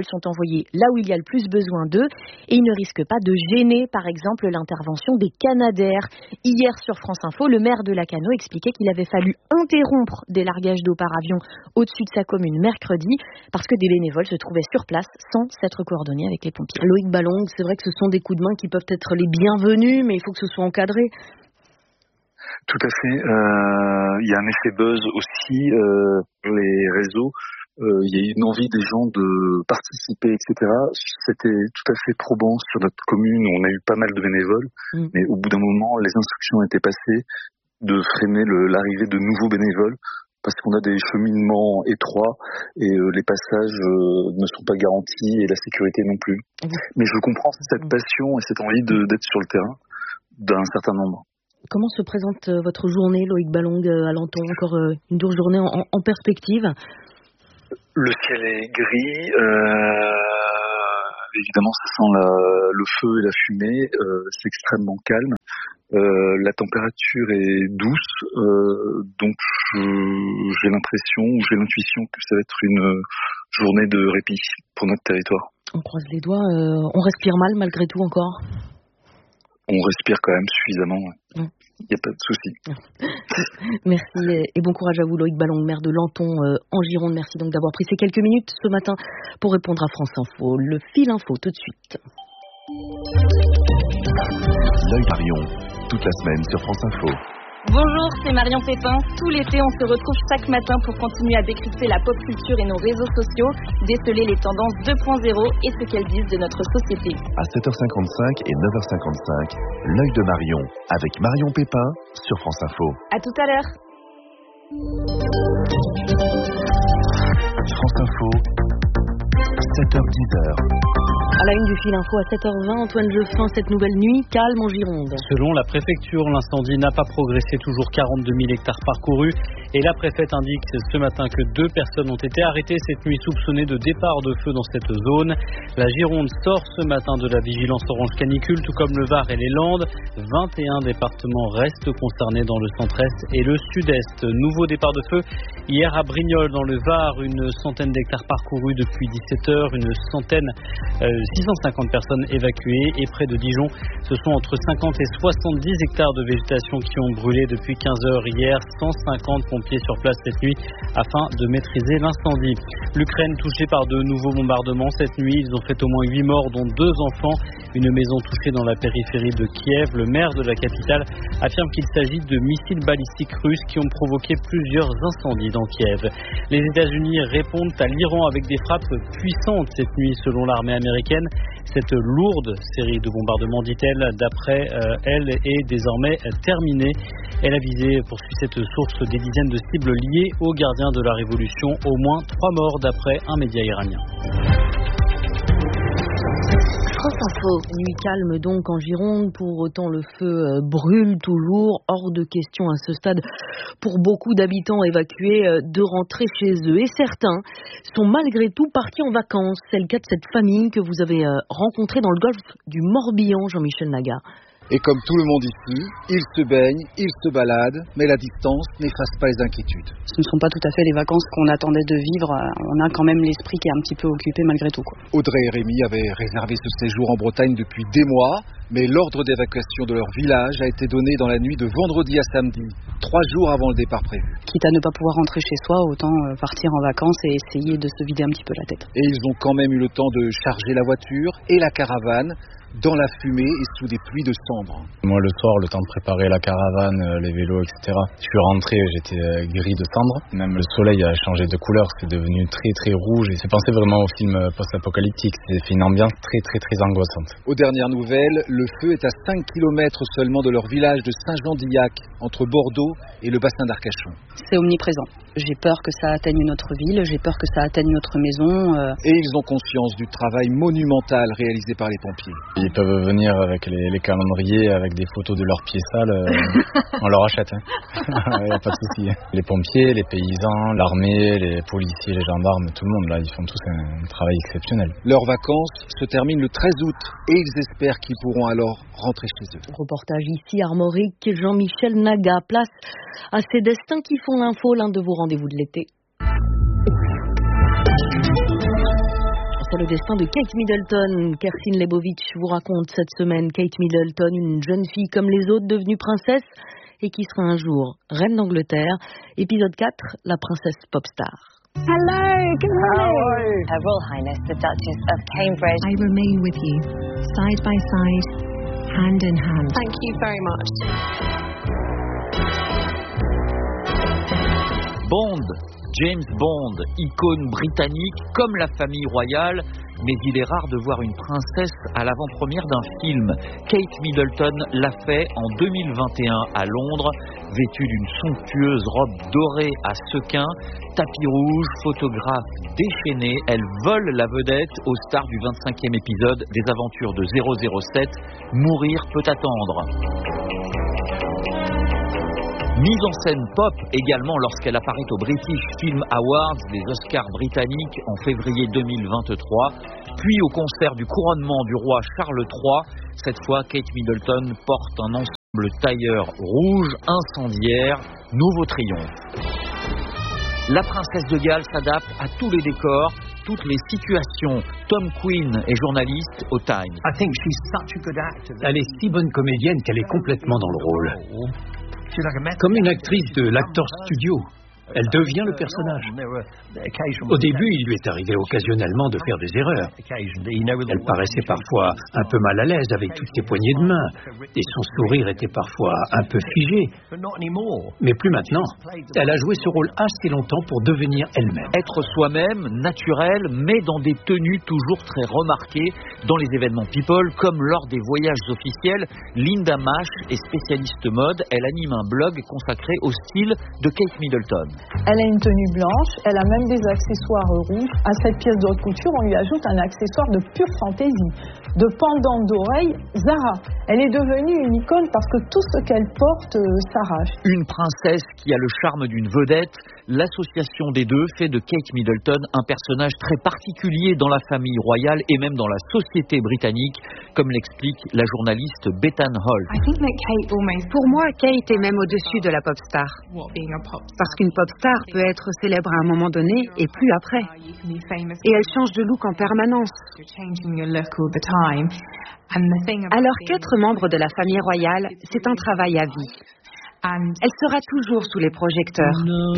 envoyer là où il y a le plus besoin d'eux et ils ne risquent pas de gêner, par exemple, l'intervention des Canadair. Hier, sur France Info, le maire de Lacanau expliquait qu'il avait fallu interrompre des largages d'eau par avion au-dessus de sa commune mercredi parce que des bénévoles se trouvaient sur place sans s'être coordonnés avec les pompiers. Loïc Ballon, c'est vrai que ce sont des coups de main qui peuvent être les bienvenus, mais il faut que ce soit encadré. Tout à fait. Euh, il y a un effet buzz aussi euh, sur les réseaux. Euh, il y a une envie des gens de participer, et cetera. C'était tout à fait probant sur notre commune. On a eu pas mal de bénévoles, mmh. mais au bout d'un moment, les instructions étaient passées de freiner le, l'arrivée de nouveaux bénévoles parce qu'on a des cheminements étroits et euh, les passages euh, ne sont pas garantis et la sécurité non plus. Mmh. Mais je comprends cette passion et cette envie de, d'être sur le terrain d'un certain nombre. Comment se présente votre journée, Loïc Ballon, à Lenton? Encore une dure journée en, en perspective? Le ciel est gris. Euh, évidemment, ça sent la, le feu et la fumée. Euh, c'est extrêmement calme. Euh, la température est douce. Euh, donc, je, j'ai l'impression, ou j'ai l'intuition que ça va être une journée de répit pour notre territoire. On croise les doigts. Euh, on respire mal malgré tout encore? On respire quand même suffisamment. Il ouais. n'y a pas de souci. Merci et bon courage à vous, Loïc Ballon, maire de Lenton euh, en Gironde. Merci donc d'avoir pris ces quelques minutes ce matin pour répondre à France Info. Le fil info tout de suite. L'œil Marion, toute la semaine sur France Info. Bonjour, c'est Marion Pépin. Tout l'été, on se retrouve chaque matin pour continuer à décrypter la pop culture et nos réseaux sociaux, déceler les tendances deux point zéro et ce qu'elles disent de notre société. À sept heures cinquante-cinq et neuf heures cinquante-cinq, l'œil de Marion, avec Marion Pépin sur France Info. À tout à l'heure. France Info, sept heures dix. À la une du fil info à sept heures vingt, Antoine Geoffrin, cette nouvelle nuit calme en Gironde. Selon la préfecture, l'incendie n'a pas progressé, toujours quarante-deux mille hectares parcourus. Et la préfète indique ce matin que deux personnes ont été arrêtées cette nuit soupçonnées de départ de feu dans cette zone. La Gironde sort ce matin de la vigilance orange canicule, tout comme le Var et les Landes. vingt et un départements restent concernés dans le centre-est et le sud-est. Nouveau départ de feu hier à Brignoles dans le Var, une centaine d'hectares parcourus depuis dix-sept heures, une centaine, euh, six cent cinquante personnes évacuées et près de Dijon, ce sont entre cinquante et soixante-dix hectares de végétation qui ont brûlé depuis quinze heures hier, cent cinquante pompiers sur place cette nuit afin de maîtriser l'incendie. L'Ukraine touchée par de nouveaux bombardements cette nuit, ils ont fait au moins huit morts dont deux enfants, une maison touchée dans la périphérie de Kiev. Le maire de la capitale affirme qu'il s'agit de missiles balistiques russes qui ont provoqué plusieurs incendies dans Kiev. Les États-Unis répondent à l'Iran avec des frappes puissantes cette nuit selon l'armée américaine. Cette lourde série de bombardements, dit-elle, d'après euh, elle, est désormais terminée. Elle a visé, poursuit cette source, des dizaines de cibles liées aux gardiens de la révolution. Au moins trois morts d'après un média iranien. France Info. Nuit calme donc en Gironde, pour autant le feu euh, brûle toujours, hors de question à ce stade pour beaucoup d'habitants évacués euh, de rentrer chez eux. Et certains sont malgré tout partis en vacances. C'est le cas de cette famille que vous avez euh, rencontrée dans le golfe du Morbihan, Jean-Michel Naga. Et comme tout le monde ici, ils se baignent, ils se baladent, mais la distance n'efface pas les inquiétudes. Ce ne sont pas tout à fait les vacances qu'on attendait de vivre. On a quand même l'esprit qui est un petit peu occupé malgré tout, quoi. Audrey et Rémi avaient réservé ce séjour en Bretagne depuis des mois, mais l'ordre d'évacuation de leur village a été donné dans la nuit de vendredi à samedi, trois jours avant le départ prévu. Quitte à ne pas pouvoir rentrer chez soi, autant partir en vacances et essayer de se vider un petit peu la tête. Et ils ont quand même eu le temps de charger la voiture et la caravane dans la fumée et sous des pluies de cendres. Moi, le soir, le temps de préparer la caravane, les vélos, et cetera, je suis rentré, j'étais gris de cendres. Même le soleil a changé de couleur, c'est devenu très très rouge. Et c'est pensé vraiment au film post-apocalyptique. C'est fait une ambiance très très très angoissante. Aux dernières nouvelles, le feu est à cinq kilomètres seulement de leur village de Saint-Jean-d'Illac, entre Bordeaux et le bassin d'Arcachon. C'est omniprésent. J'ai peur que ça atteigne notre ville, j'ai peur que ça atteigne notre maison. Euh... Et ils ont conscience du travail monumental réalisé par les pompiers. Ils peuvent venir avec les, les calendriers, avec des photos de leurs pieds sales, euh, on leur achète. Il n'y a pas de souci. Les pompiers, les paysans, l'armée, les policiers, les gendarmes, tout le monde, là, ils font tous un, un travail exceptionnel. Leurs vacances se terminent le treize août et ils espèrent qu'ils pourront alors rentrer chez eux. Reportage ici, Armorique, Jean-Michel Naga. Place à ces destins qui font l'info, l'un de vos rendez-vous de l'été. après le destin de Kate Middleton. Kerstin Lebovitch vous raconte cette semaine Kate Middleton, une jeune fille comme les autres devenue princesse et qui sera un jour reine d'Angleterre. Épisode quatre, la princesse popstar. Hello, good morning. Her Royal Highness the Duchess of Cambridge. I remain with you, side by side, hand in hand. Thank you very much. Bond, James Bond, icône britannique comme la famille royale, mais il est rare de voir une princesse à l'avant-première d'un film. Kate Middleton l'a fait en deux mille vingt et un à Londres, vêtue d'une somptueuse robe dorée à sequins, tapis rouge, photographe déchaîné, elle vole la vedette aux stars du vingt-cinquième épisode des aventures de zéro zéro sept, Mourir peut attendre. Mise en scène pop également lorsqu'elle apparaît au British Film Awards, les Oscars britanniques en février deux mille vingt-trois, puis au concert du couronnement du roi Charles trois. Cette fois, Kate Middleton porte un ensemble tailleur rouge incendiaire, nouveau triomphe. La princesse de Galles s'adapte à tous les décors, toutes les situations. Tom Quinn est journaliste au Times. Elle est si bonne comédienne qu'elle est complètement dans le rôle. Comme une actrice de l'Actors Studio. Elle devient le personnage. Au début, il lui est arrivé occasionnellement de faire des erreurs. Elle paraissait parfois un peu mal à l'aise avec toutes ses poignées de main, et son sourire était parfois un peu figé. Mais plus maintenant. Elle a joué ce rôle assez longtemps pour devenir elle-même. Être soi-même, naturel, mais dans des tenues toujours très remarquées dans les événements people, comme lors des voyages officiels. Linda Mash est spécialiste mode. Elle anime un blog consacré au style de Kate Middleton. Elle a une tenue blanche, elle a même des accessoires rouges. À cette pièce de haute couture, on lui ajoute un accessoire de pure fantaisie. De pendant d'oreille, Zara. Elle est devenue une icône parce que tout ce qu'elle porte euh, s'arrache. Une princesse qui a le charme d'une vedette. L'association des deux fait de Kate Middleton un personnage très particulier dans la famille royale et même dans la société britannique, comme l'explique la journaliste Bethan Holt. Pour moi, Kate est même au-dessus de la pop star. Parce qu'une pop star peut être célèbre à un moment donné et plus après. Et elle change de look en permanence. Alors qu'être membre de la famille royale, c'est un travail à vie. Elle sera toujours sous les projecteurs.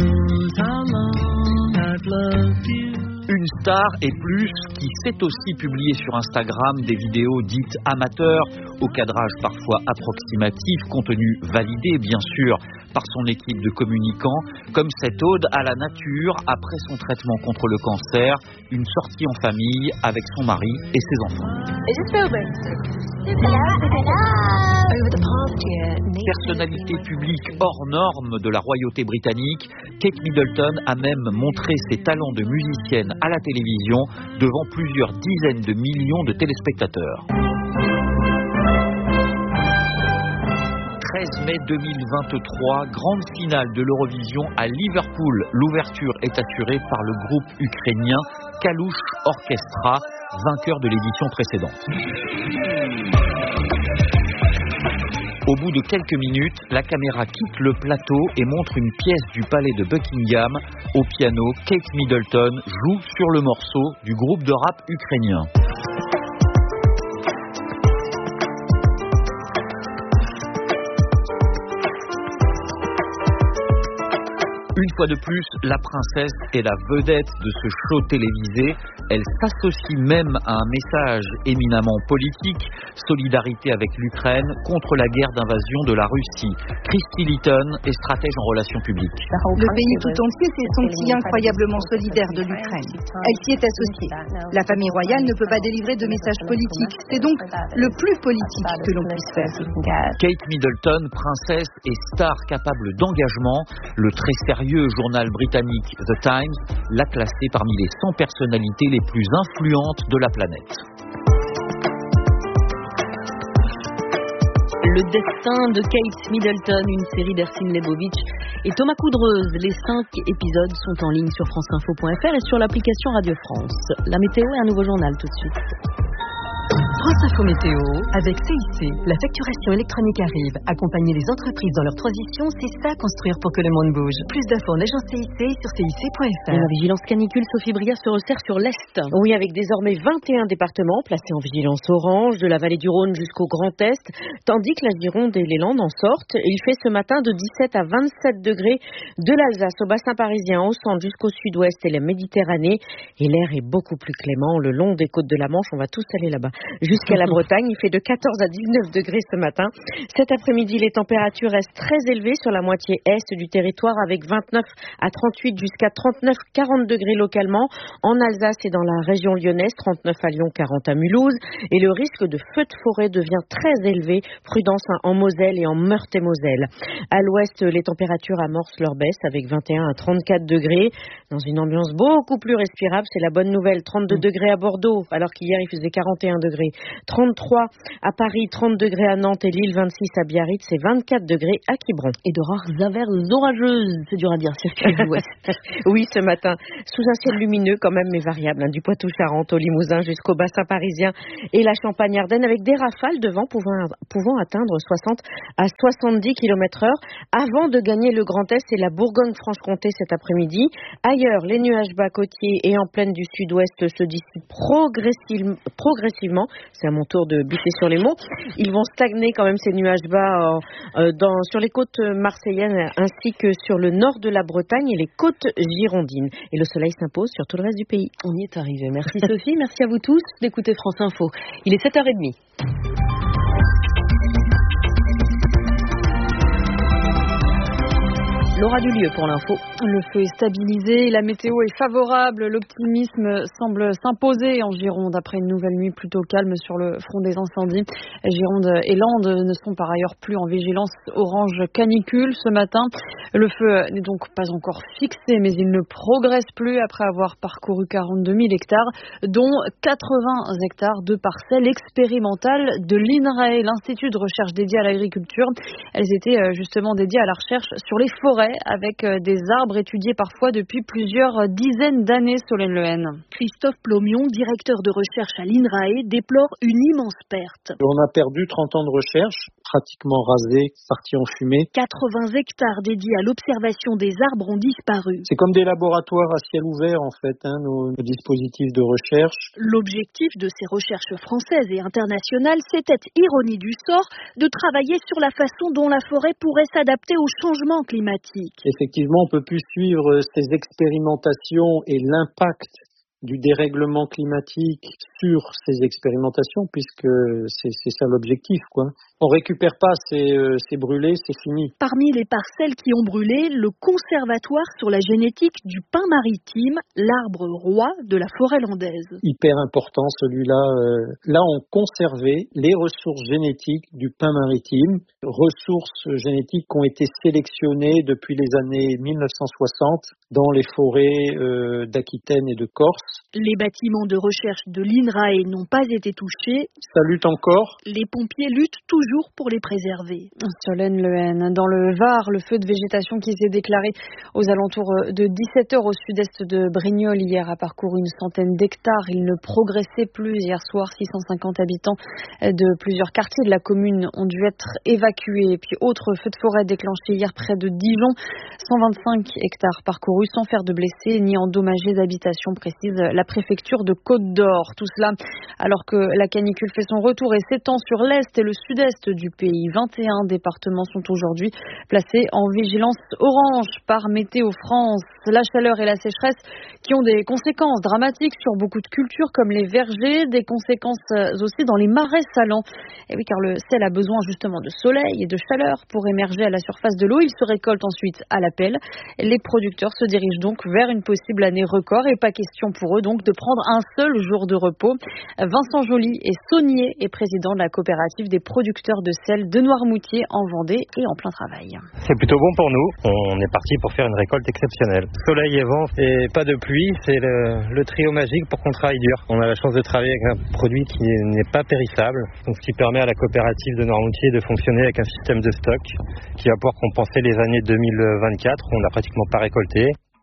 Une star et plus qui sait aussi publier sur Instagram des vidéos dites amateurs, au cadrage parfois approximatif, contenu validé bien sûr par son équipe de communicants, comme cette ode à la nature après son traitement contre le cancer, une sortie en famille avec son mari et ses enfants. Personnalité publique hors norme de la royauté britannique, Kate Middleton a même montré ses talents de musicienne à la télévision devant plusieurs dizaines de millions de téléspectateurs. treize mai deux mille vingt-trois, grande finale de l'Eurovision à Liverpool. L'ouverture est assurée par le groupe ukrainien Kalush Orchestra, vainqueur de l'édition précédente. Au bout de quelques minutes, la caméra quitte le plateau et montre une pièce du palais de Buckingham. Au piano, Kate Middleton joue sur le morceau du groupe de rap ukrainien. Une fois de plus, la princesse est la vedette de ce show télévisé. Elle s'associe même à un message éminemment politique, solidarité avec l'Ukraine contre la guerre d'invasion de la Russie. Christy Litton est stratège en relations publiques. Le pays tout entier s'est senti incroyablement solidaire de l'Ukraine. Elle s'y est associée. La famille royale ne peut pas délivrer de messages politiques. C'est donc le plus politique que l'on puisse faire. Kate Middleton, princesse et star capable d'engagement, le très sérieux journal britannique The Times l'a classée parmi les cent personnalités les plus influentes de la planète. Le destin de Kate Middleton, une série d'Ersin Lebovitch et Thomas Coudreuse. Les cinq épisodes sont en ligne sur franceinfo point f r et sur l'application Radio France. La météo et un nouveau journal tout de suite. France Info Météo, avec C I C, la facturation électronique arrive. Accompagner les entreprises dans leur transition, c'est ça construire pour que le monde bouge. Plus d'infos en agence C I C sur C I C point F R. La vigilance canicule, Sophie Bria, se resserre sur l'Est. Oui, avec désormais vingt et un départements placés en vigilance orange, de la vallée du Rhône jusqu'au Grand Est, tandis que la Gironde et les Landes en sortent. Il fait ce matin de dix-sept à vingt-sept degrés de l'Alsace au bassin parisien, au centre jusqu'au sud-ouest et la Méditerranée. Et l'air est beaucoup plus clément le long des côtes de la Manche. On va tous aller là-bas. Jusqu'à la Bretagne, il fait de quatorze à dix-neuf degrés ce matin. Cet après-midi, les températures restent très élevées sur la moitié est du territoire avec vingt-neuf à trente-huit jusqu'à trente-neuf à quarante degrés localement. En Alsace et dans la région lyonnaise, trente-neuf à Lyon, quarante à Mulhouse. Et le risque de feu de forêt devient très élevé. Prudence en Moselle et en Meurthe-et-Moselle. À l'ouest, les températures amorcent leur baisse avec vingt et un à trente-quatre degrés. Dans une ambiance beaucoup plus respirable, c'est la bonne nouvelle. trente-deux degrés à Bordeaux, alors qu'hier il faisait quarante et un degrés. trente-trois à Paris, trente degrés à Nantes et Lille, vingt-six à Biarritz et vingt-quatre degrés à Quiberon. Et de rares averses orageuses, c'est dur à dire, circuit de l'ouest. Oui, ce matin, sous un ciel lumineux quand même, mais variable, hein, du Poitou-Charentes au Limousin jusqu'au bassin parisien et la Champagne-Ardenne, avec des rafales de vent pouvant, pouvant atteindre soixante à soixante-dix kilomètres heure. Avant de gagner le Grand Est et la Bourgogne-Franche-Comté cet après-midi. Ailleurs, les nuages bas côtiers et en plaine du sud-ouest se dissipent progressivement. progressivement. C'est à mon tour de buter sur les mots. Ils vont stagner quand même, ces nuages bas euh, dans, sur les côtes marseillaises ainsi que sur le nord de la Bretagne et les côtes girondines. Et le soleil s'impose sur tout le reste du pays. On y est arrivé. Merci Sophie, merci à vous tous d'écouter France Info. Il est sept heures trente. Laura Dulieu pour l'info. Le feu est stabilisé, la météo est favorable, l'optimisme semble s'imposer en Gironde après une nouvelle nuit plutôt calme sur le front des incendies. Gironde et Landes ne sont par ailleurs plus en vigilance orange canicule ce matin. Le feu n'est donc pas encore fixé, mais il ne progresse plus après avoir parcouru quarante-deux mille hectares, dont quatre-vingts hectares de parcelles expérimentales de l'I N R A E, l'Institut de recherche dédié à l'agriculture. Elles étaient justement dédiées à la recherche sur les forêts, avec des arbres étudiés parfois depuis plusieurs dizaines d'années, Solène Lehen. Christophe Plomion, directeur de recherche à l'I N R A E, déplore une immense perte. On a perdu trente ans de recherche, pratiquement rasés, partis en fumée. quatre-vingts hectares dédiés à l'observation des arbres ont disparu. C'est comme des laboratoires à ciel ouvert en fait, hein, nos, nos dispositifs de recherche. L'objectif de ces recherches françaises et internationales, c'était, ironie du sort, de travailler sur la façon dont la forêt pourrait s'adapter au changement climatique. Effectivement, on ne peut plus suivre ces expérimentations et l'impact du dérèglement climatique sur ces expérimentations, puisque c'est, c'est ça l'objectif, quoi. On récupère pas, c'est, euh, c'est brûlé, c'est fini. Parmi les parcelles qui ont brûlé, le conservatoire sur la génétique du pin maritime, l'arbre roi de la forêt landaise. Hyper important celui-là. Euh, là, on conservait les ressources génétiques du pin maritime, ressources génétiques qui ont été sélectionnées depuis les années mille neuf cent soixante dans les forêts euh, d'Aquitaine et de Corse. Les bâtiments de recherche de l'I N R A E n'ont pas été touchés. Ça lutte encore. Les pompiers luttent toujours pour les préserver. Solène Lehen. Dans le Var, le feu de végétation qui s'est déclaré aux alentours de dix-sept heures au sud-est de Brignoles hier a parcouru une centaine d'hectares. Il ne progressait plus. Hier soir, six cent cinquante habitants de plusieurs quartiers de la commune ont dû être évacués. Et puis, autre feu de forêt déclenché hier près de Dijon. cent vingt-cinq hectares parcourus sans faire de blessés ni endommagés d'habitation, précise la préfecture de Côte-d'Or. Tout cela alors que la canicule fait son retour et s'étend sur l'est et le sud-est du pays. vingt et un départements sont aujourd'hui placés en vigilance orange par Météo France. La chaleur et la sécheresse qui ont des conséquences dramatiques sur beaucoup de cultures comme les vergers, des conséquences aussi dans les marais salants. Et oui, car le sel a besoin justement de soleil et de chaleur pour émerger à la surface de l'eau. Il se récolte ensuite à la pelle. Les producteurs se dirigent donc vers une possible année record et pas question pour eux donc de prendre un seul jour de repos. Vincent Joly est saunier et président de la coopérative des producteurs de sel de Noirmoutier en Vendée et en plein travail. C'est plutôt bon pour nous. On est parti pour faire une récolte exceptionnelle. Soleil et vent et pas de pluie, c'est le, le trio magique pour qu'on travaille dur. On a la chance de travailler avec un produit qui n'est pas périssable, donc ce qui permet à la coopérative de Noirmoutier de fonctionner avec un système de stock qui va pouvoir compenser les années deux mille vingt-quatre où on n'a pratiquement pas récolté.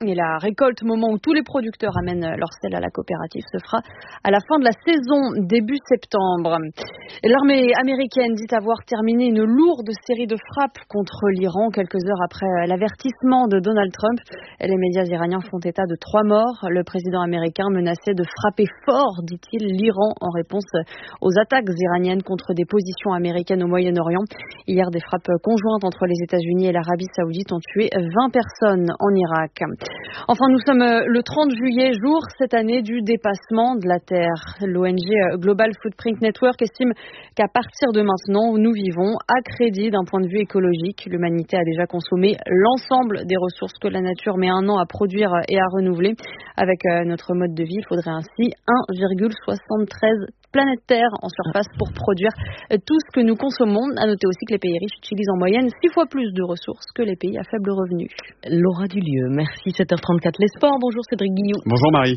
Et la récolte, moment où tous les producteurs amènent leur sel à la coopérative, se fera à la fin de la saison, début septembre. L'armée américaine dit avoir terminé une lourde série de frappes contre l'Iran quelques heures après l'avertissement de Donald Trump. Les médias iraniens font état de trois morts. Le président américain menaçait de frapper fort, dit-il, l'Iran en réponse aux attaques iraniennes contre des positions américaines au Moyen-Orient. Hier, des frappes conjointes entre les États-Unis et l'Arabie Saoudite ont tué vingt personnes en Irak. Enfin, nous sommes le trente juillet, jour cette année du dépassement de la Terre. L'O N G Global Footprint Network estime qu'à partir de maintenant, nous vivons à crédit d'un point de vue écologique. L'humanité a déjà consommé l'ensemble des ressources que la nature met un an à produire et à renouveler. Avec notre mode de vie, il faudrait ainsi un virgule soixante-treize planète Terre en surface pour produire tout ce que nous consommons. À noter aussi que les pays riches utilisent en moyenne six fois plus de ressources que les pays à faible revenu. Laura Dulieu, merci. sept heures trente-quatre, les sports. Bonjour Cédric Guillou. Bonjour Marie.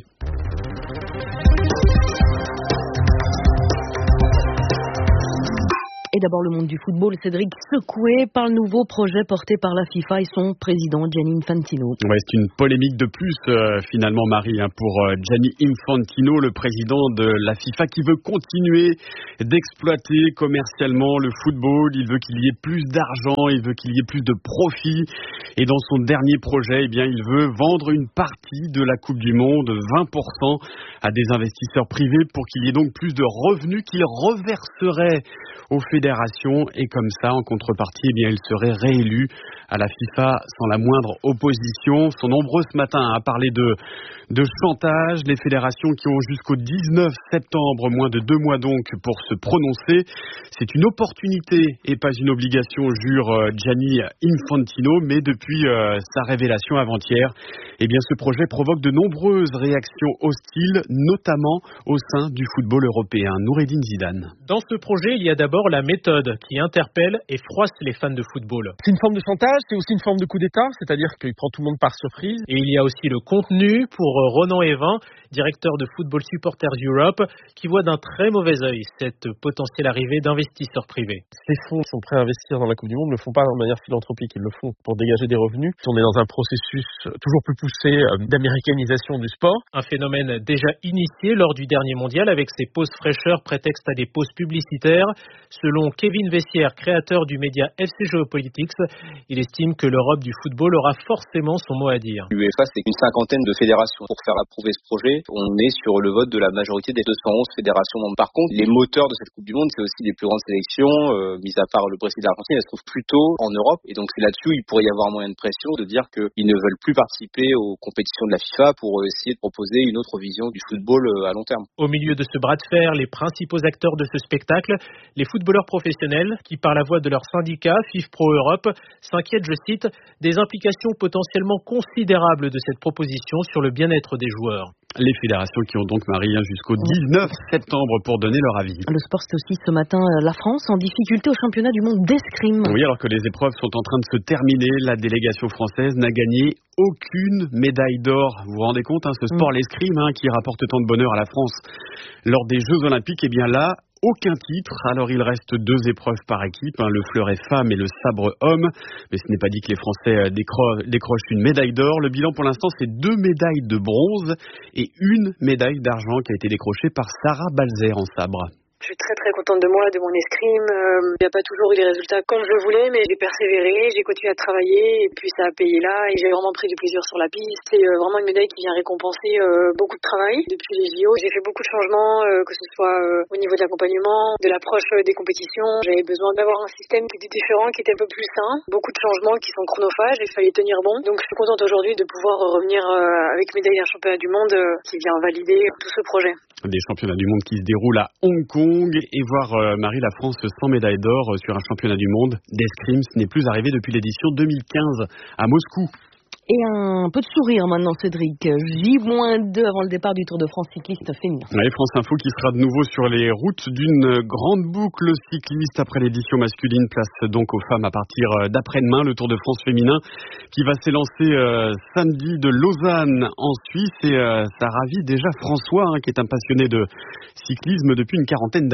Et d'abord le monde du football, Cédric, secoué par le nouveau projet porté par la FIFA et son président Gianni Infantino. Ouais, c'est une polémique de plus euh, finalement Marie hein, pour euh, Gianni Infantino, le président de la FIFA, qui veut continuer d'exploiter commercialement le football. Il veut qu'il y ait plus d'argent, il veut qu'il y ait plus de profit. Et dans son dernier projet, eh bien, il veut vendre une partie de la Coupe du Monde, vingt pour cent, à des investisseurs privés pour qu'il y ait donc plus de revenus qu'il reverserait aux fédérations, et comme ça, en contrepartie, eh bien, il serait réélu à la FIFA sans la moindre opposition. Ils sont nombreux ce matin à parler de, de chantage. Les fédérations qui ont jusqu'au dix-neuf septembre, moins de deux mois donc, pour se prononcer. C'est une opportunité et pas une obligation, jure Gianni Infantino, mais depuis euh, sa révélation avant-hier, eh bien, ce projet provoque de nombreuses réactions hostiles, notamment au sein du football européen. Noureddine Zidane. Dans ce projet, il y a d'abord la méthode qui interpelle et froisse les fans de football. C'est une forme de chantage, c'est aussi une forme de coup d'État, c'est-à-dire qu'il prend tout le monde par surprise. Et il y a aussi le contenu pour Ronan Evin, directeur de Football Supporters Europe, qui voit d'un très mauvais œil cette potentielle arrivée d'investisseurs privés. Ces fonds qui sont prêts à investir dans la Coupe du Monde ne le font pas de manière philanthropique, ils le font pour dégager des revenus. On est dans un processus toujours plus poussé d'américanisation du sport. Un phénomène déjà initié lors du dernier mondial avec ses pauses fraîcheurs prétexte à des pauses publicitaires. Selon Kevin Vessière, créateur du média F C Geopolitics, il estime que l'Europe du football aura forcément son mot à dire. L'UEFA, c'est une cinquantaine de fédérations. Pour faire approuver ce projet, on est sur le vote de la majorité des deux cent onze fédérations membres. Par contre, les moteurs de cette Coupe du Monde, c'est aussi les plus grandes sélections, euh, mis à part le Brésil et l'Argentine, elles se trouvent plutôt en Europe. Et donc c'est là-dessus où il pourrait y avoir moyen de pression, de dire qu'ils ne veulent plus participer aux compétitions de la FIFA pour essayer de proposer une autre vision du football à long terme. Au milieu de ce bras de fer, les principaux acteurs de ce spectacle, les footballeurs professionnels qui, par la voix de leur syndicat, FIFPro Europe, s'inquiètent, je cite, des implications potentiellement considérables de cette proposition sur le bien-être des joueurs. Les fédérations qui ont donc, Marie, jusqu'au dix-neuf septembre pour donner leur avis. Le sport, c'est aussi ce matin la France en difficulté au championnat du monde d'escrime. Oui, alors que les épreuves sont en train de se terminer, la délégation française n'a gagné aucune médaille d'or. Vous vous rendez compte, hein, ce sport, mmh. l'escrime, hein, qui rapporte tant de bonheur à la France lors des Jeux Olympiques, eh bien là, aucun titre. Alors il reste deux épreuves par équipe, hein, le fleuret femme et le sabre homme. Mais ce n'est pas dit que les Français décro- décrochent une médaille d'or. Le bilan pour l'instant, c'est deux médailles de bronze et une médaille d'argent qui a été décrochée par Sarah Balzer en sabre. Je suis très très contente de moi, de mon escrime. Il n'y a pas toujours eu les résultats comme je le voulais, mais j'ai persévéré, j'ai continué à travailler et puis ça a payé là et j'ai vraiment pris du plaisir sur la piste. C'est vraiment une médaille qui vient récompenser beaucoup de travail. Depuis les J O, j'ai fait beaucoup de changements, que ce soit au niveau de l'accompagnement, de l'approche des compétitions. J'avais besoin d'avoir un système qui était différent, qui était un peu plus sain. Beaucoup de changements qui sont chronophages et il fallait tenir bon. Donc je suis contente aujourd'hui de pouvoir revenir avec médaille d'un championnat du monde qui vient valider tout ce projet. Des championnats du monde qui se déroulent à Hong Kong et voir euh, Marie la France sans médaille d'or euh, sur un championnat du monde d'escrime, ce n'est plus arrivé depuis l'édition deux mille quinze à Moscou. Et un peu de sourire maintenant, Cédric. J deux avant le départ du Tour de France cycliste féminin. Oui, France Info qui sera de nouveau sur les routes d'une grande boucle cycliste après l'édition masculine. Place donc aux femmes à partir d'après-demain. Le Tour de France féminin qui va s'élancer euh, samedi de Lausanne en Suisse. Et euh, ça ravit déjà François, hein, qui est un passionné de cyclisme depuis une quarantaine d'années.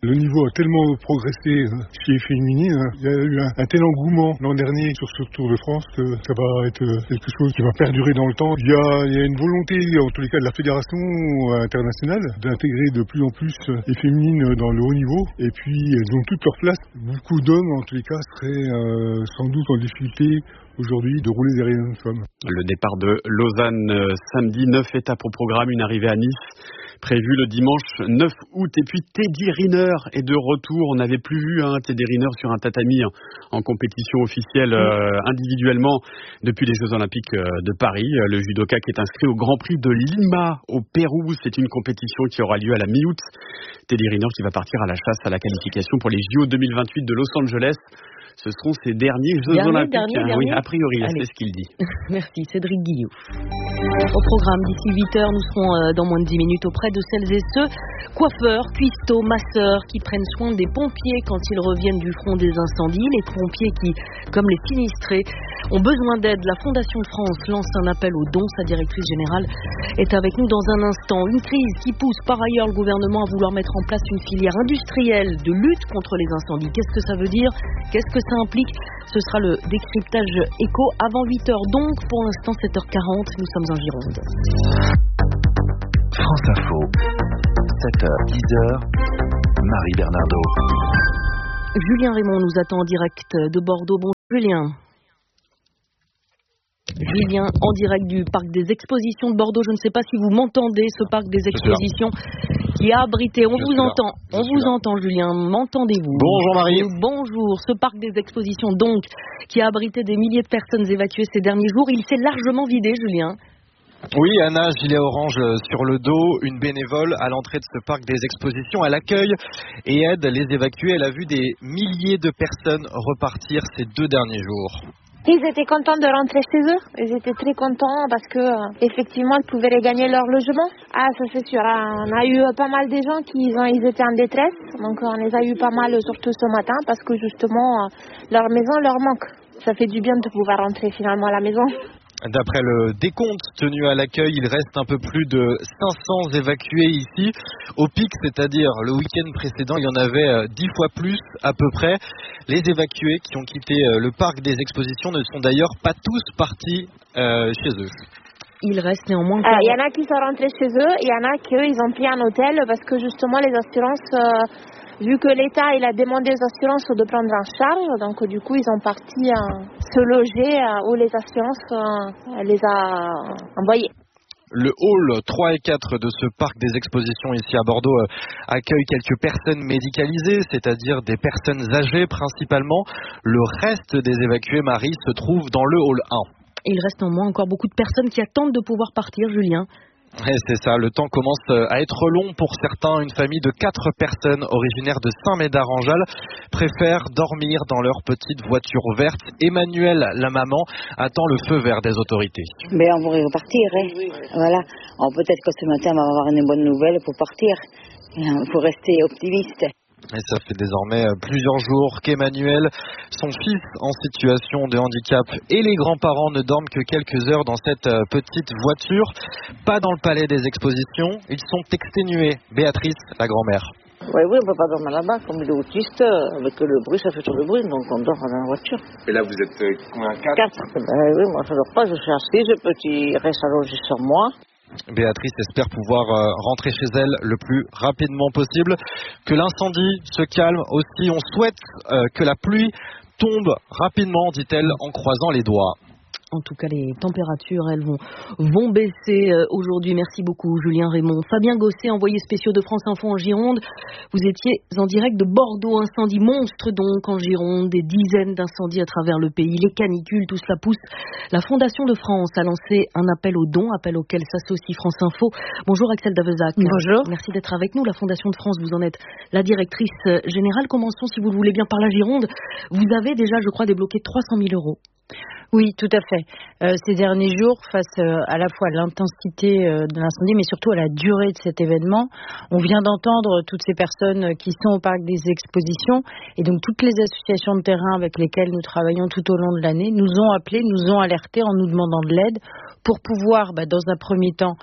Le niveau a tellement progressé chez les féminines. Il y a eu un, un tel engouement l'an dernier sur ce Tour de France que ça va être quelque chose qui va perdurer dans le temps. Il y a, il y a une volonté, en tous les cas de la fédération internationale, d'intégrer de plus en plus les féminines dans le haut niveau. Et puis elles ont toute leur place. Beaucoup d'hommes, en tous les cas, seraient euh, sans doute en difficulté aujourd'hui de rouler derrière une femme. Le départ de Lausanne euh, samedi, neuf étapes au programme, une arrivée à Nice prévue le dimanche neuf août. Et puis Teddy Riner est de retour. On n'avait plus vu hein, Teddy Riner sur un tatami en, en compétition officielle euh, individuellement depuis les Jeux Olympiques euh, de Paris. Le judoka qui est inscrit au Grand Prix de Lima au Pérou. C'est une compétition qui aura lieu à la mi-août. Teddy Riner qui va partir à la chasse à la qualification pour les J O deux mille vingt-huit de Los Angeles. Ce seront ses derniers Jeux dernier, Olympiques. Dernier, hein, dernier. Oui, a priori, Allez. c'est ce qu'il dit. Merci, Cédric Guillou. Au programme d'ici huit heures, nous serons euh, dans moins de dix minutes auprès de celles et ceux, coiffeurs, cuistots, masseurs, qui prennent soin des pompiers quand ils reviennent du front des incendies. Les pompiers qui, comme les sinistrés, ont besoin d'aide. La Fondation de France lance un appel aux dons. Sa directrice générale est avec nous dans un instant. Une crise qui pousse par ailleurs le gouvernement à vouloir mettre en place une filière industrielle de lutte contre les incendies. Qu'est-ce que ça veut dire ? Qu'est-ce que ça implique ? Ce sera le décryptage éco avant huit heures. Donc, pour l'instant, sept heures quarante, nous sommes en Gironde. France Info, sept heures dix, Marie Bernardo. Julien Raymond nous attend en direct de Bordeaux. Bonjour Julien. Julien, en direct du parc des expositions de Bordeaux. Je ne sais pas si vous m'entendez, ce parc des expositions qui a abrité. On Je vous entend, on vous là. entend Julien, m'entendez-vous ? Bonjour Marie. Bonjour, ce parc des expositions donc qui a abrité des milliers de personnes évacuées ces derniers jours, il s'est largement vidé Julien. Oui, Anna, gilet orange sur le dos, une bénévole à l'entrée de ce parc des expositions. Elle accueille et aide les évacués. Elle a vu des milliers de personnes repartir ces deux derniers jours. Ils étaient contents de rentrer chez eux. Ils étaient très contents parce que euh, effectivement ils pouvaient regagner leur logement. Ah, ça c'est sûr. On a eu pas mal de gens qui ont, ils étaient en détresse. Donc on les a eu pas mal surtout ce matin parce que justement leur maison leur manque. Ça fait du bien de pouvoir rentrer finalement à la maison. D'après le décompte tenu à l'accueil, il reste un peu plus de cinq cents évacués ici. Au pic, c'est-à-dire le week-end précédent, il y en avait dix fois plus à peu près. Les évacués qui ont quitté le parc des expositions ne sont d'ailleurs pas tous partis euh, chez eux. Il reste néanmoins... Il euh, y en a qui sont rentrés chez eux, il y en a qui ils ont pris un hôtel parce que justement les assurances... Euh, Vu que l'État il a demandé aux assurances de prendre en charge, donc du coup ils ont parti euh, se loger euh, où les assurances euh, les a envoyés. Le hall trois et quatre de ce parc des expositions ici à Bordeaux euh, accueille quelques personnes médicalisées, c'est-à-dire des personnes âgées principalement. Le reste des évacués, Marie, se trouve dans le hall un. Il reste néanmoins encore beaucoup de personnes qui attendent de pouvoir partir, Julien. Et c'est ça, le temps commence à être long pour certains. Une famille de quatre personnes originaires de Saint-Médard-en-Jalles préfère dormir dans leur petite voiture verte. Emmanuelle, la maman, attend le feu vert des autorités. Mais on va repartir, hein. Oui, oui. Voilà. Alors, peut-être que ce matin, on va avoir une bonne nouvelle pour partir. Il faut rester optimiste. Et ça fait désormais plusieurs jours qu'Emmanuel, son fils en situation de handicap et les grands-parents ne dorment que quelques heures dans cette petite voiture. Pas dans le palais des expositions, ils sont exténués. Béatrice, la grand-mère. Oui, oui, on ne peut pas dormir là-bas. Comme les autistes, avec le bruit, ça fait toujours le bruit, donc on dort dans la voiture. Et là, vous êtes combien? Quatre? Quatre. Ben oui, moi je ne dors pas, je suis assise, le petit reste allongé sur moi. Béatrice espère pouvoir rentrer chez elle le plus rapidement possible. Que l'incendie se calme aussi. On souhaite que la pluie tombe rapidement, dit-elle, en croisant les doigts. En tout cas, les températures, elles vont, vont baisser aujourd'hui. Merci beaucoup, Julien Raymond. Fabien Gosset, envoyé spécial de France Info en Gironde. Vous étiez en direct de Bordeaux. Incendie monstre donc en Gironde. Des dizaines d'incendies à travers le pays. Les canicules, tout cela pousse. La Fondation de France a lancé un appel aux dons, appel auquel s'associe France Info. Bonjour Axel Davezac. Bonjour. Merci d'être avec nous. La Fondation de France, vous en êtes la directrice générale. Commençons, si vous le voulez bien, par la Gironde. Vous avez déjà, je crois, débloqué trois cent mille euros. Oui, tout à fait. Euh, ces derniers jours, face euh, à la fois à l'intensité euh, de l'incendie, mais surtout à la durée de cet événement, on vient d'entendre toutes ces personnes qui sont au parc des expositions et donc toutes les associations de terrain avec lesquelles nous travaillons tout au long de l'année nous ont appelés, nous ont alertés en nous demandant de l'aide pour pouvoir, bah, dans un premier temps,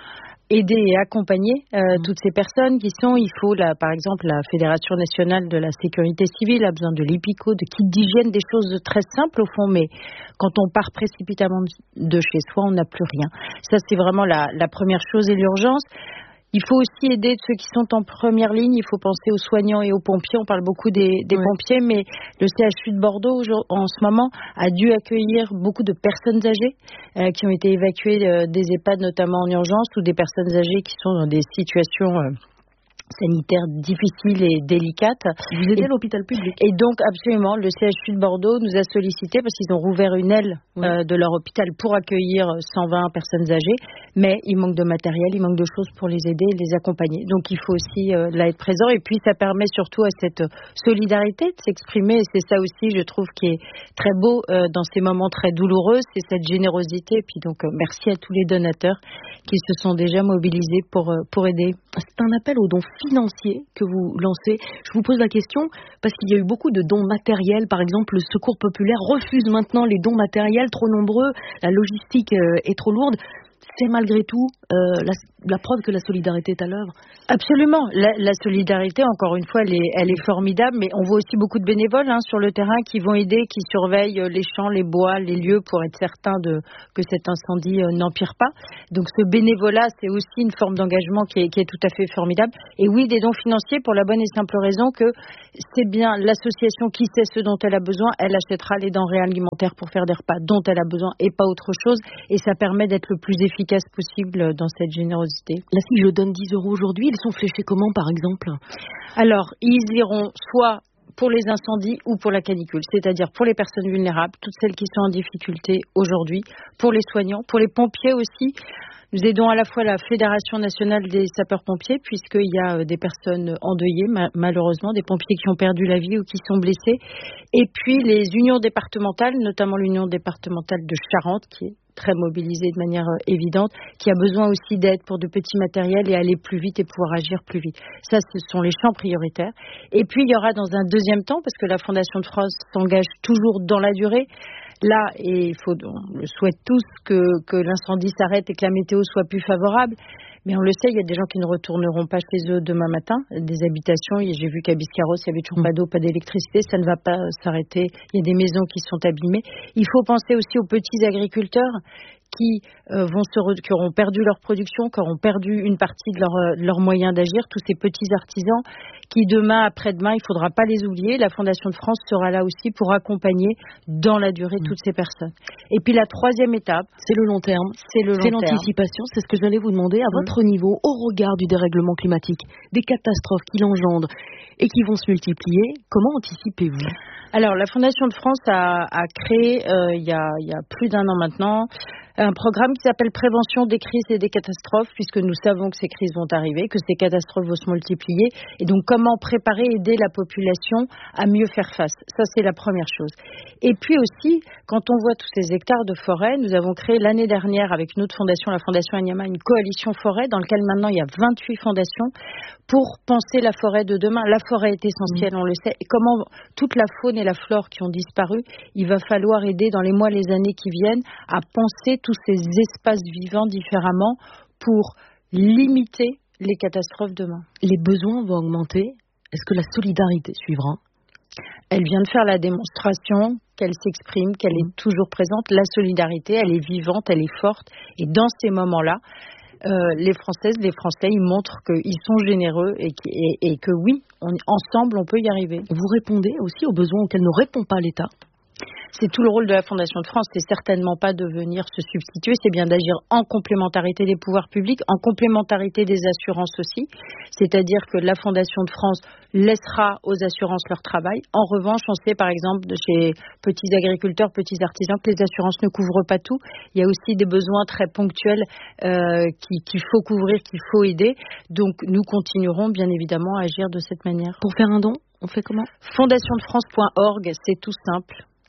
aider et accompagner euh, mmh. toutes ces personnes qui sont, il faut, la, par exemple, la Fédération nationale de la sécurité civile a besoin de l'Ipico, de kits d'hygiène, des choses très simples au fond, mais quand on part précipitamment de chez soi, on n'a plus rien. Ça, c'est vraiment la, la première chose et l'urgence. Il faut aussi aider ceux qui sont en première ligne. Il faut penser aux soignants et aux pompiers. On parle beaucoup des, des oui. pompiers, mais le C H U de Bordeaux, en ce moment, a dû accueillir beaucoup de personnes âgées euh, qui ont été évacuées euh, des EHPAD, notamment en urgence, ou des personnes âgées qui sont dans des situations euh, sanitaires difficiles et délicates. Vous aidez l'hôpital public. Et donc, absolument, le C H U de Bordeaux nous a sollicité parce qu'ils ont rouvert une aile oui. euh, de leur hôpital pour accueillir cent vingt personnes âgées, mais il manque de matériel, il manque de choses pour les aider et les accompagner. Donc, il faut aussi euh, là être présent. Et puis, ça permet surtout à cette solidarité de s'exprimer. Et c'est ça aussi, je trouve, qui est très beau euh, dans ces moments très douloureux, c'est cette générosité. Et puis, donc, euh, merci à tous les donateurs qui se sont déjà mobilisés pour, euh, pour aider. C'est un appel aux dons financiers que vous lancez. Je vous pose la question parce qu'il y a eu beaucoup de dons matériels. Par exemple, le Secours populaire refuse maintenant les dons matériels trop nombreux. La logistique euh, est trop lourde. C'est malgré tout euh, la, la preuve que la solidarité est à l'œuvre. Absolument. La, la solidarité, encore une fois, elle est, elle est formidable, mais on voit aussi beaucoup de bénévoles hein, sur le terrain qui vont aider, qui surveillent les champs, les bois, les lieux pour être certains de, que cet incendie euh, n'empire pas. Donc ce bénévolat, c'est aussi une forme d'engagement qui est, qui est tout à fait formidable. Et oui, des dons financiers pour la bonne et simple raison que c'est bien l'association qui sait ce dont elle a besoin, elle achètera les denrées alimentaires pour faire des repas dont elle a besoin et pas autre chose. Et ça permet d'être le plus efficace possible dans cette générosité. Là, si je donne dix euros aujourd'hui, ils sont fléchés comment, par exemple? Alors, ils iront soit pour les incendies ou pour la canicule, c'est-à-dire pour les personnes vulnérables, toutes celles qui sont en difficulté aujourd'hui, pour les soignants, pour les pompiers aussi. Nous aidons à la fois la Fédération nationale des sapeurs-pompiers, puisqu'il y a des personnes endeuillées, malheureusement, des pompiers qui ont perdu la vie ou qui sont blessés. Et puis les unions départementales, notamment l'union départementale de Charente, qui est très mobilisée de manière évidente, qui a besoin aussi d'aide pour de petits matériels et aller plus vite et pouvoir agir plus vite. Ça, ce sont les champs prioritaires. Et puis, il y aura dans un deuxième temps, parce que la Fondation de France s'engage toujours dans la durée, là, et il faut, on le souhaite tous, que, que l'incendie s'arrête et que la météo soit plus favorable. Mais on le sait, il y a des gens qui ne retourneront pas chez eux demain matin, des habitations. J'ai vu qu'à Biscarrosse, il n'y avait toujours pas d'eau, pas d'électricité. Ça ne va pas s'arrêter. Il y a des maisons qui sont abîmées. Il faut penser aussi aux petits agriculteurs qui euh, vont se re- qui auront perdu leur production, qui auront perdu une partie de leur, euh, leur moyen d'agir, tous ces petits artisans qui demain, après-demain, il ne faudra pas les oublier. La Fondation de France sera là aussi pour accompagner dans la durée mmh. toutes ces personnes. Et puis la troisième étape, c'est le long terme, c'est, le long c'est terme. l'anticipation, c'est ce que j'allais vous demander à mmh. votre niveau, au regard du dérèglement climatique, des catastrophes qu'il engendre et qui vont se multiplier, comment anticipez-vous ? Alors, la Fondation de France a, a créé, euh, il, y a, il y a plus d'un an maintenant, un programme qui s'appelle Prévention des crises et des catastrophes, puisque nous savons que ces crises vont arriver, que ces catastrophes vont se multiplier. Et donc, comment préparer et aider la population à mieux faire face. Ça, c'est la première chose. Et puis aussi, quand on voit tous ces hectares de forêt, nous avons créé l'année dernière, avec notre fondation, la Fondation Anyama, une coalition forêt, dans laquelle maintenant il y a vingt-huit fondations, pour penser la forêt de demain. La forêt est essentielle, on le sait. Et comment toute la faune et la flore qui ont disparu, il va falloir aider dans les mois, les années qui viennent, à penser tous ces espaces vivants différemment pour limiter les catastrophes demain. Les besoins vont augmenter. Est-ce que la solidarité suivra ? Elle vient de faire la démonstration qu'elle s'exprime, qu'elle est toujours présente. La solidarité, elle est vivante, elle est forte. Et dans ces moments-là, euh, les Françaises, les Français, ils montrent qu'ils sont généreux et, et, et que oui, on, ensemble, on peut y arriver. Vous répondez aussi aux besoins auxquels ne répond pas l'État ? C'est tout le rôle de la Fondation de France, c'est certainement pas de venir se substituer, c'est bien d'agir en complémentarité des pouvoirs publics, en complémentarité des assurances aussi, c'est-à-dire que la Fondation de France laissera aux assurances leur travail. En revanche, on sait par exemple de chez petits agriculteurs, petits artisans, que les assurances ne couvrent pas tout. Il y a aussi des besoins très ponctuels euh, qui, qu'il faut couvrir, qu'il faut aider. Donc nous continuerons bien évidemment à agir de cette manière. Pour faire un don, on fait comment ? fondation de france point org, c'est tout simple.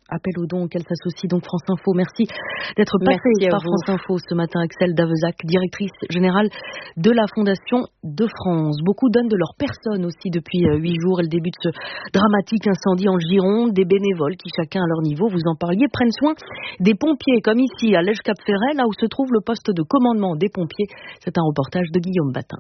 Appel aux dons auquel s'associe donc France Info. Merci d'être passée par France Info ce matin. Axel Davezac, directrice générale de la Fondation de France. Beaucoup donnent de leur personne aussi depuis huit jours et le début de ce dramatique incendie en Gironde. Des bénévoles qui, chacun à leur niveau, vous en parliez, prennent soin des pompiers, comme ici à Lège-Cap-Ferret, là où se trouve le poste de commandement des pompiers. C'est un reportage de Guillaume Batin.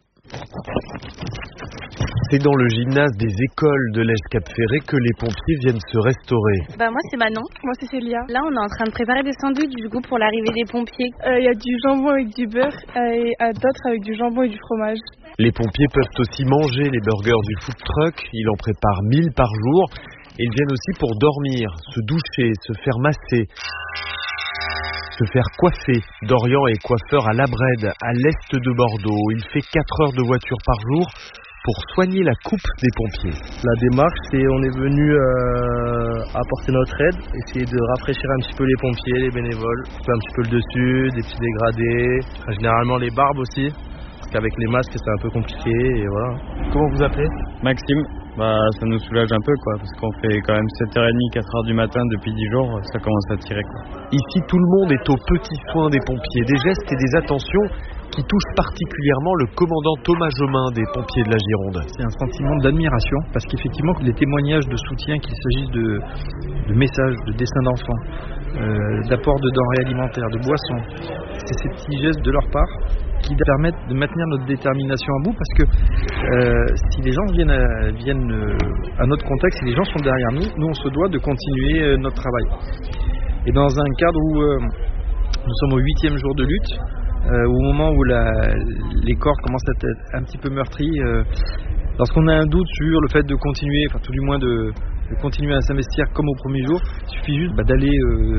C'est dans le gymnase des écoles de Lège-Cap-Ferret que les pompiers viennent se restaurer. Bah moi c'est Manon. Moi c'est Célia. Là on est en train de préparer des sandwichs du coup pour l'arrivée des pompiers. Il euh, y a du jambon avec du beurre et euh, d'autres avec du jambon et du fromage. Les pompiers peuvent aussi manger les burgers du food truck. Ils en préparent mille par jour. Et ils viennent aussi pour dormir, se doucher, se faire masser, se faire coiffer. Dorian est coiffeur à La Brède, à l'est de Bordeaux. Il fait quatre heures de voiture par jour pour soigner la coupe des pompiers. La démarche, c'est on est venu euh, apporter notre aide, essayer de rafraîchir un petit peu les pompiers, les bénévoles, couper un petit peu le dessus, des petits dégradés, généralement les barbes aussi, parce qu'avec les masques c'est un peu compliqué et voilà. Comment vous appelez? Maxime. Bah, ça nous soulage un peu quoi, parce qu'on fait quand même sept heures trente, quatre heures du matin depuis dix jours, ça commence à tirer quoi. Ici, tout le monde est aux petits soins des pompiers, des gestes et des attentions qui touchent particulièrement le commandant Thomas Jomain des pompiers de la Gironde. C'est un sentiment d'admiration, parce qu'effectivement, les témoignages de soutien, qu'il s'agisse de, de messages, de dessins d'enfants, euh, d'apport de denrées alimentaires, de boissons, c'est ces petits gestes de leur part qui permettent de maintenir notre détermination à bout, parce que euh, si les gens viennent, à, viennent euh, à notre contact, si les gens sont derrière nous, nous on se doit de continuer euh, notre travail. Et dans un cadre où euh, nous sommes au huitième jour de lutte, euh, au moment où la, les corps commencent à être un petit peu meurtris, euh, lorsqu'on a un doute sur le fait de continuer, enfin tout du moins de, de continuer à s'investir comme au premier jour, il suffit juste bah, d'aller euh,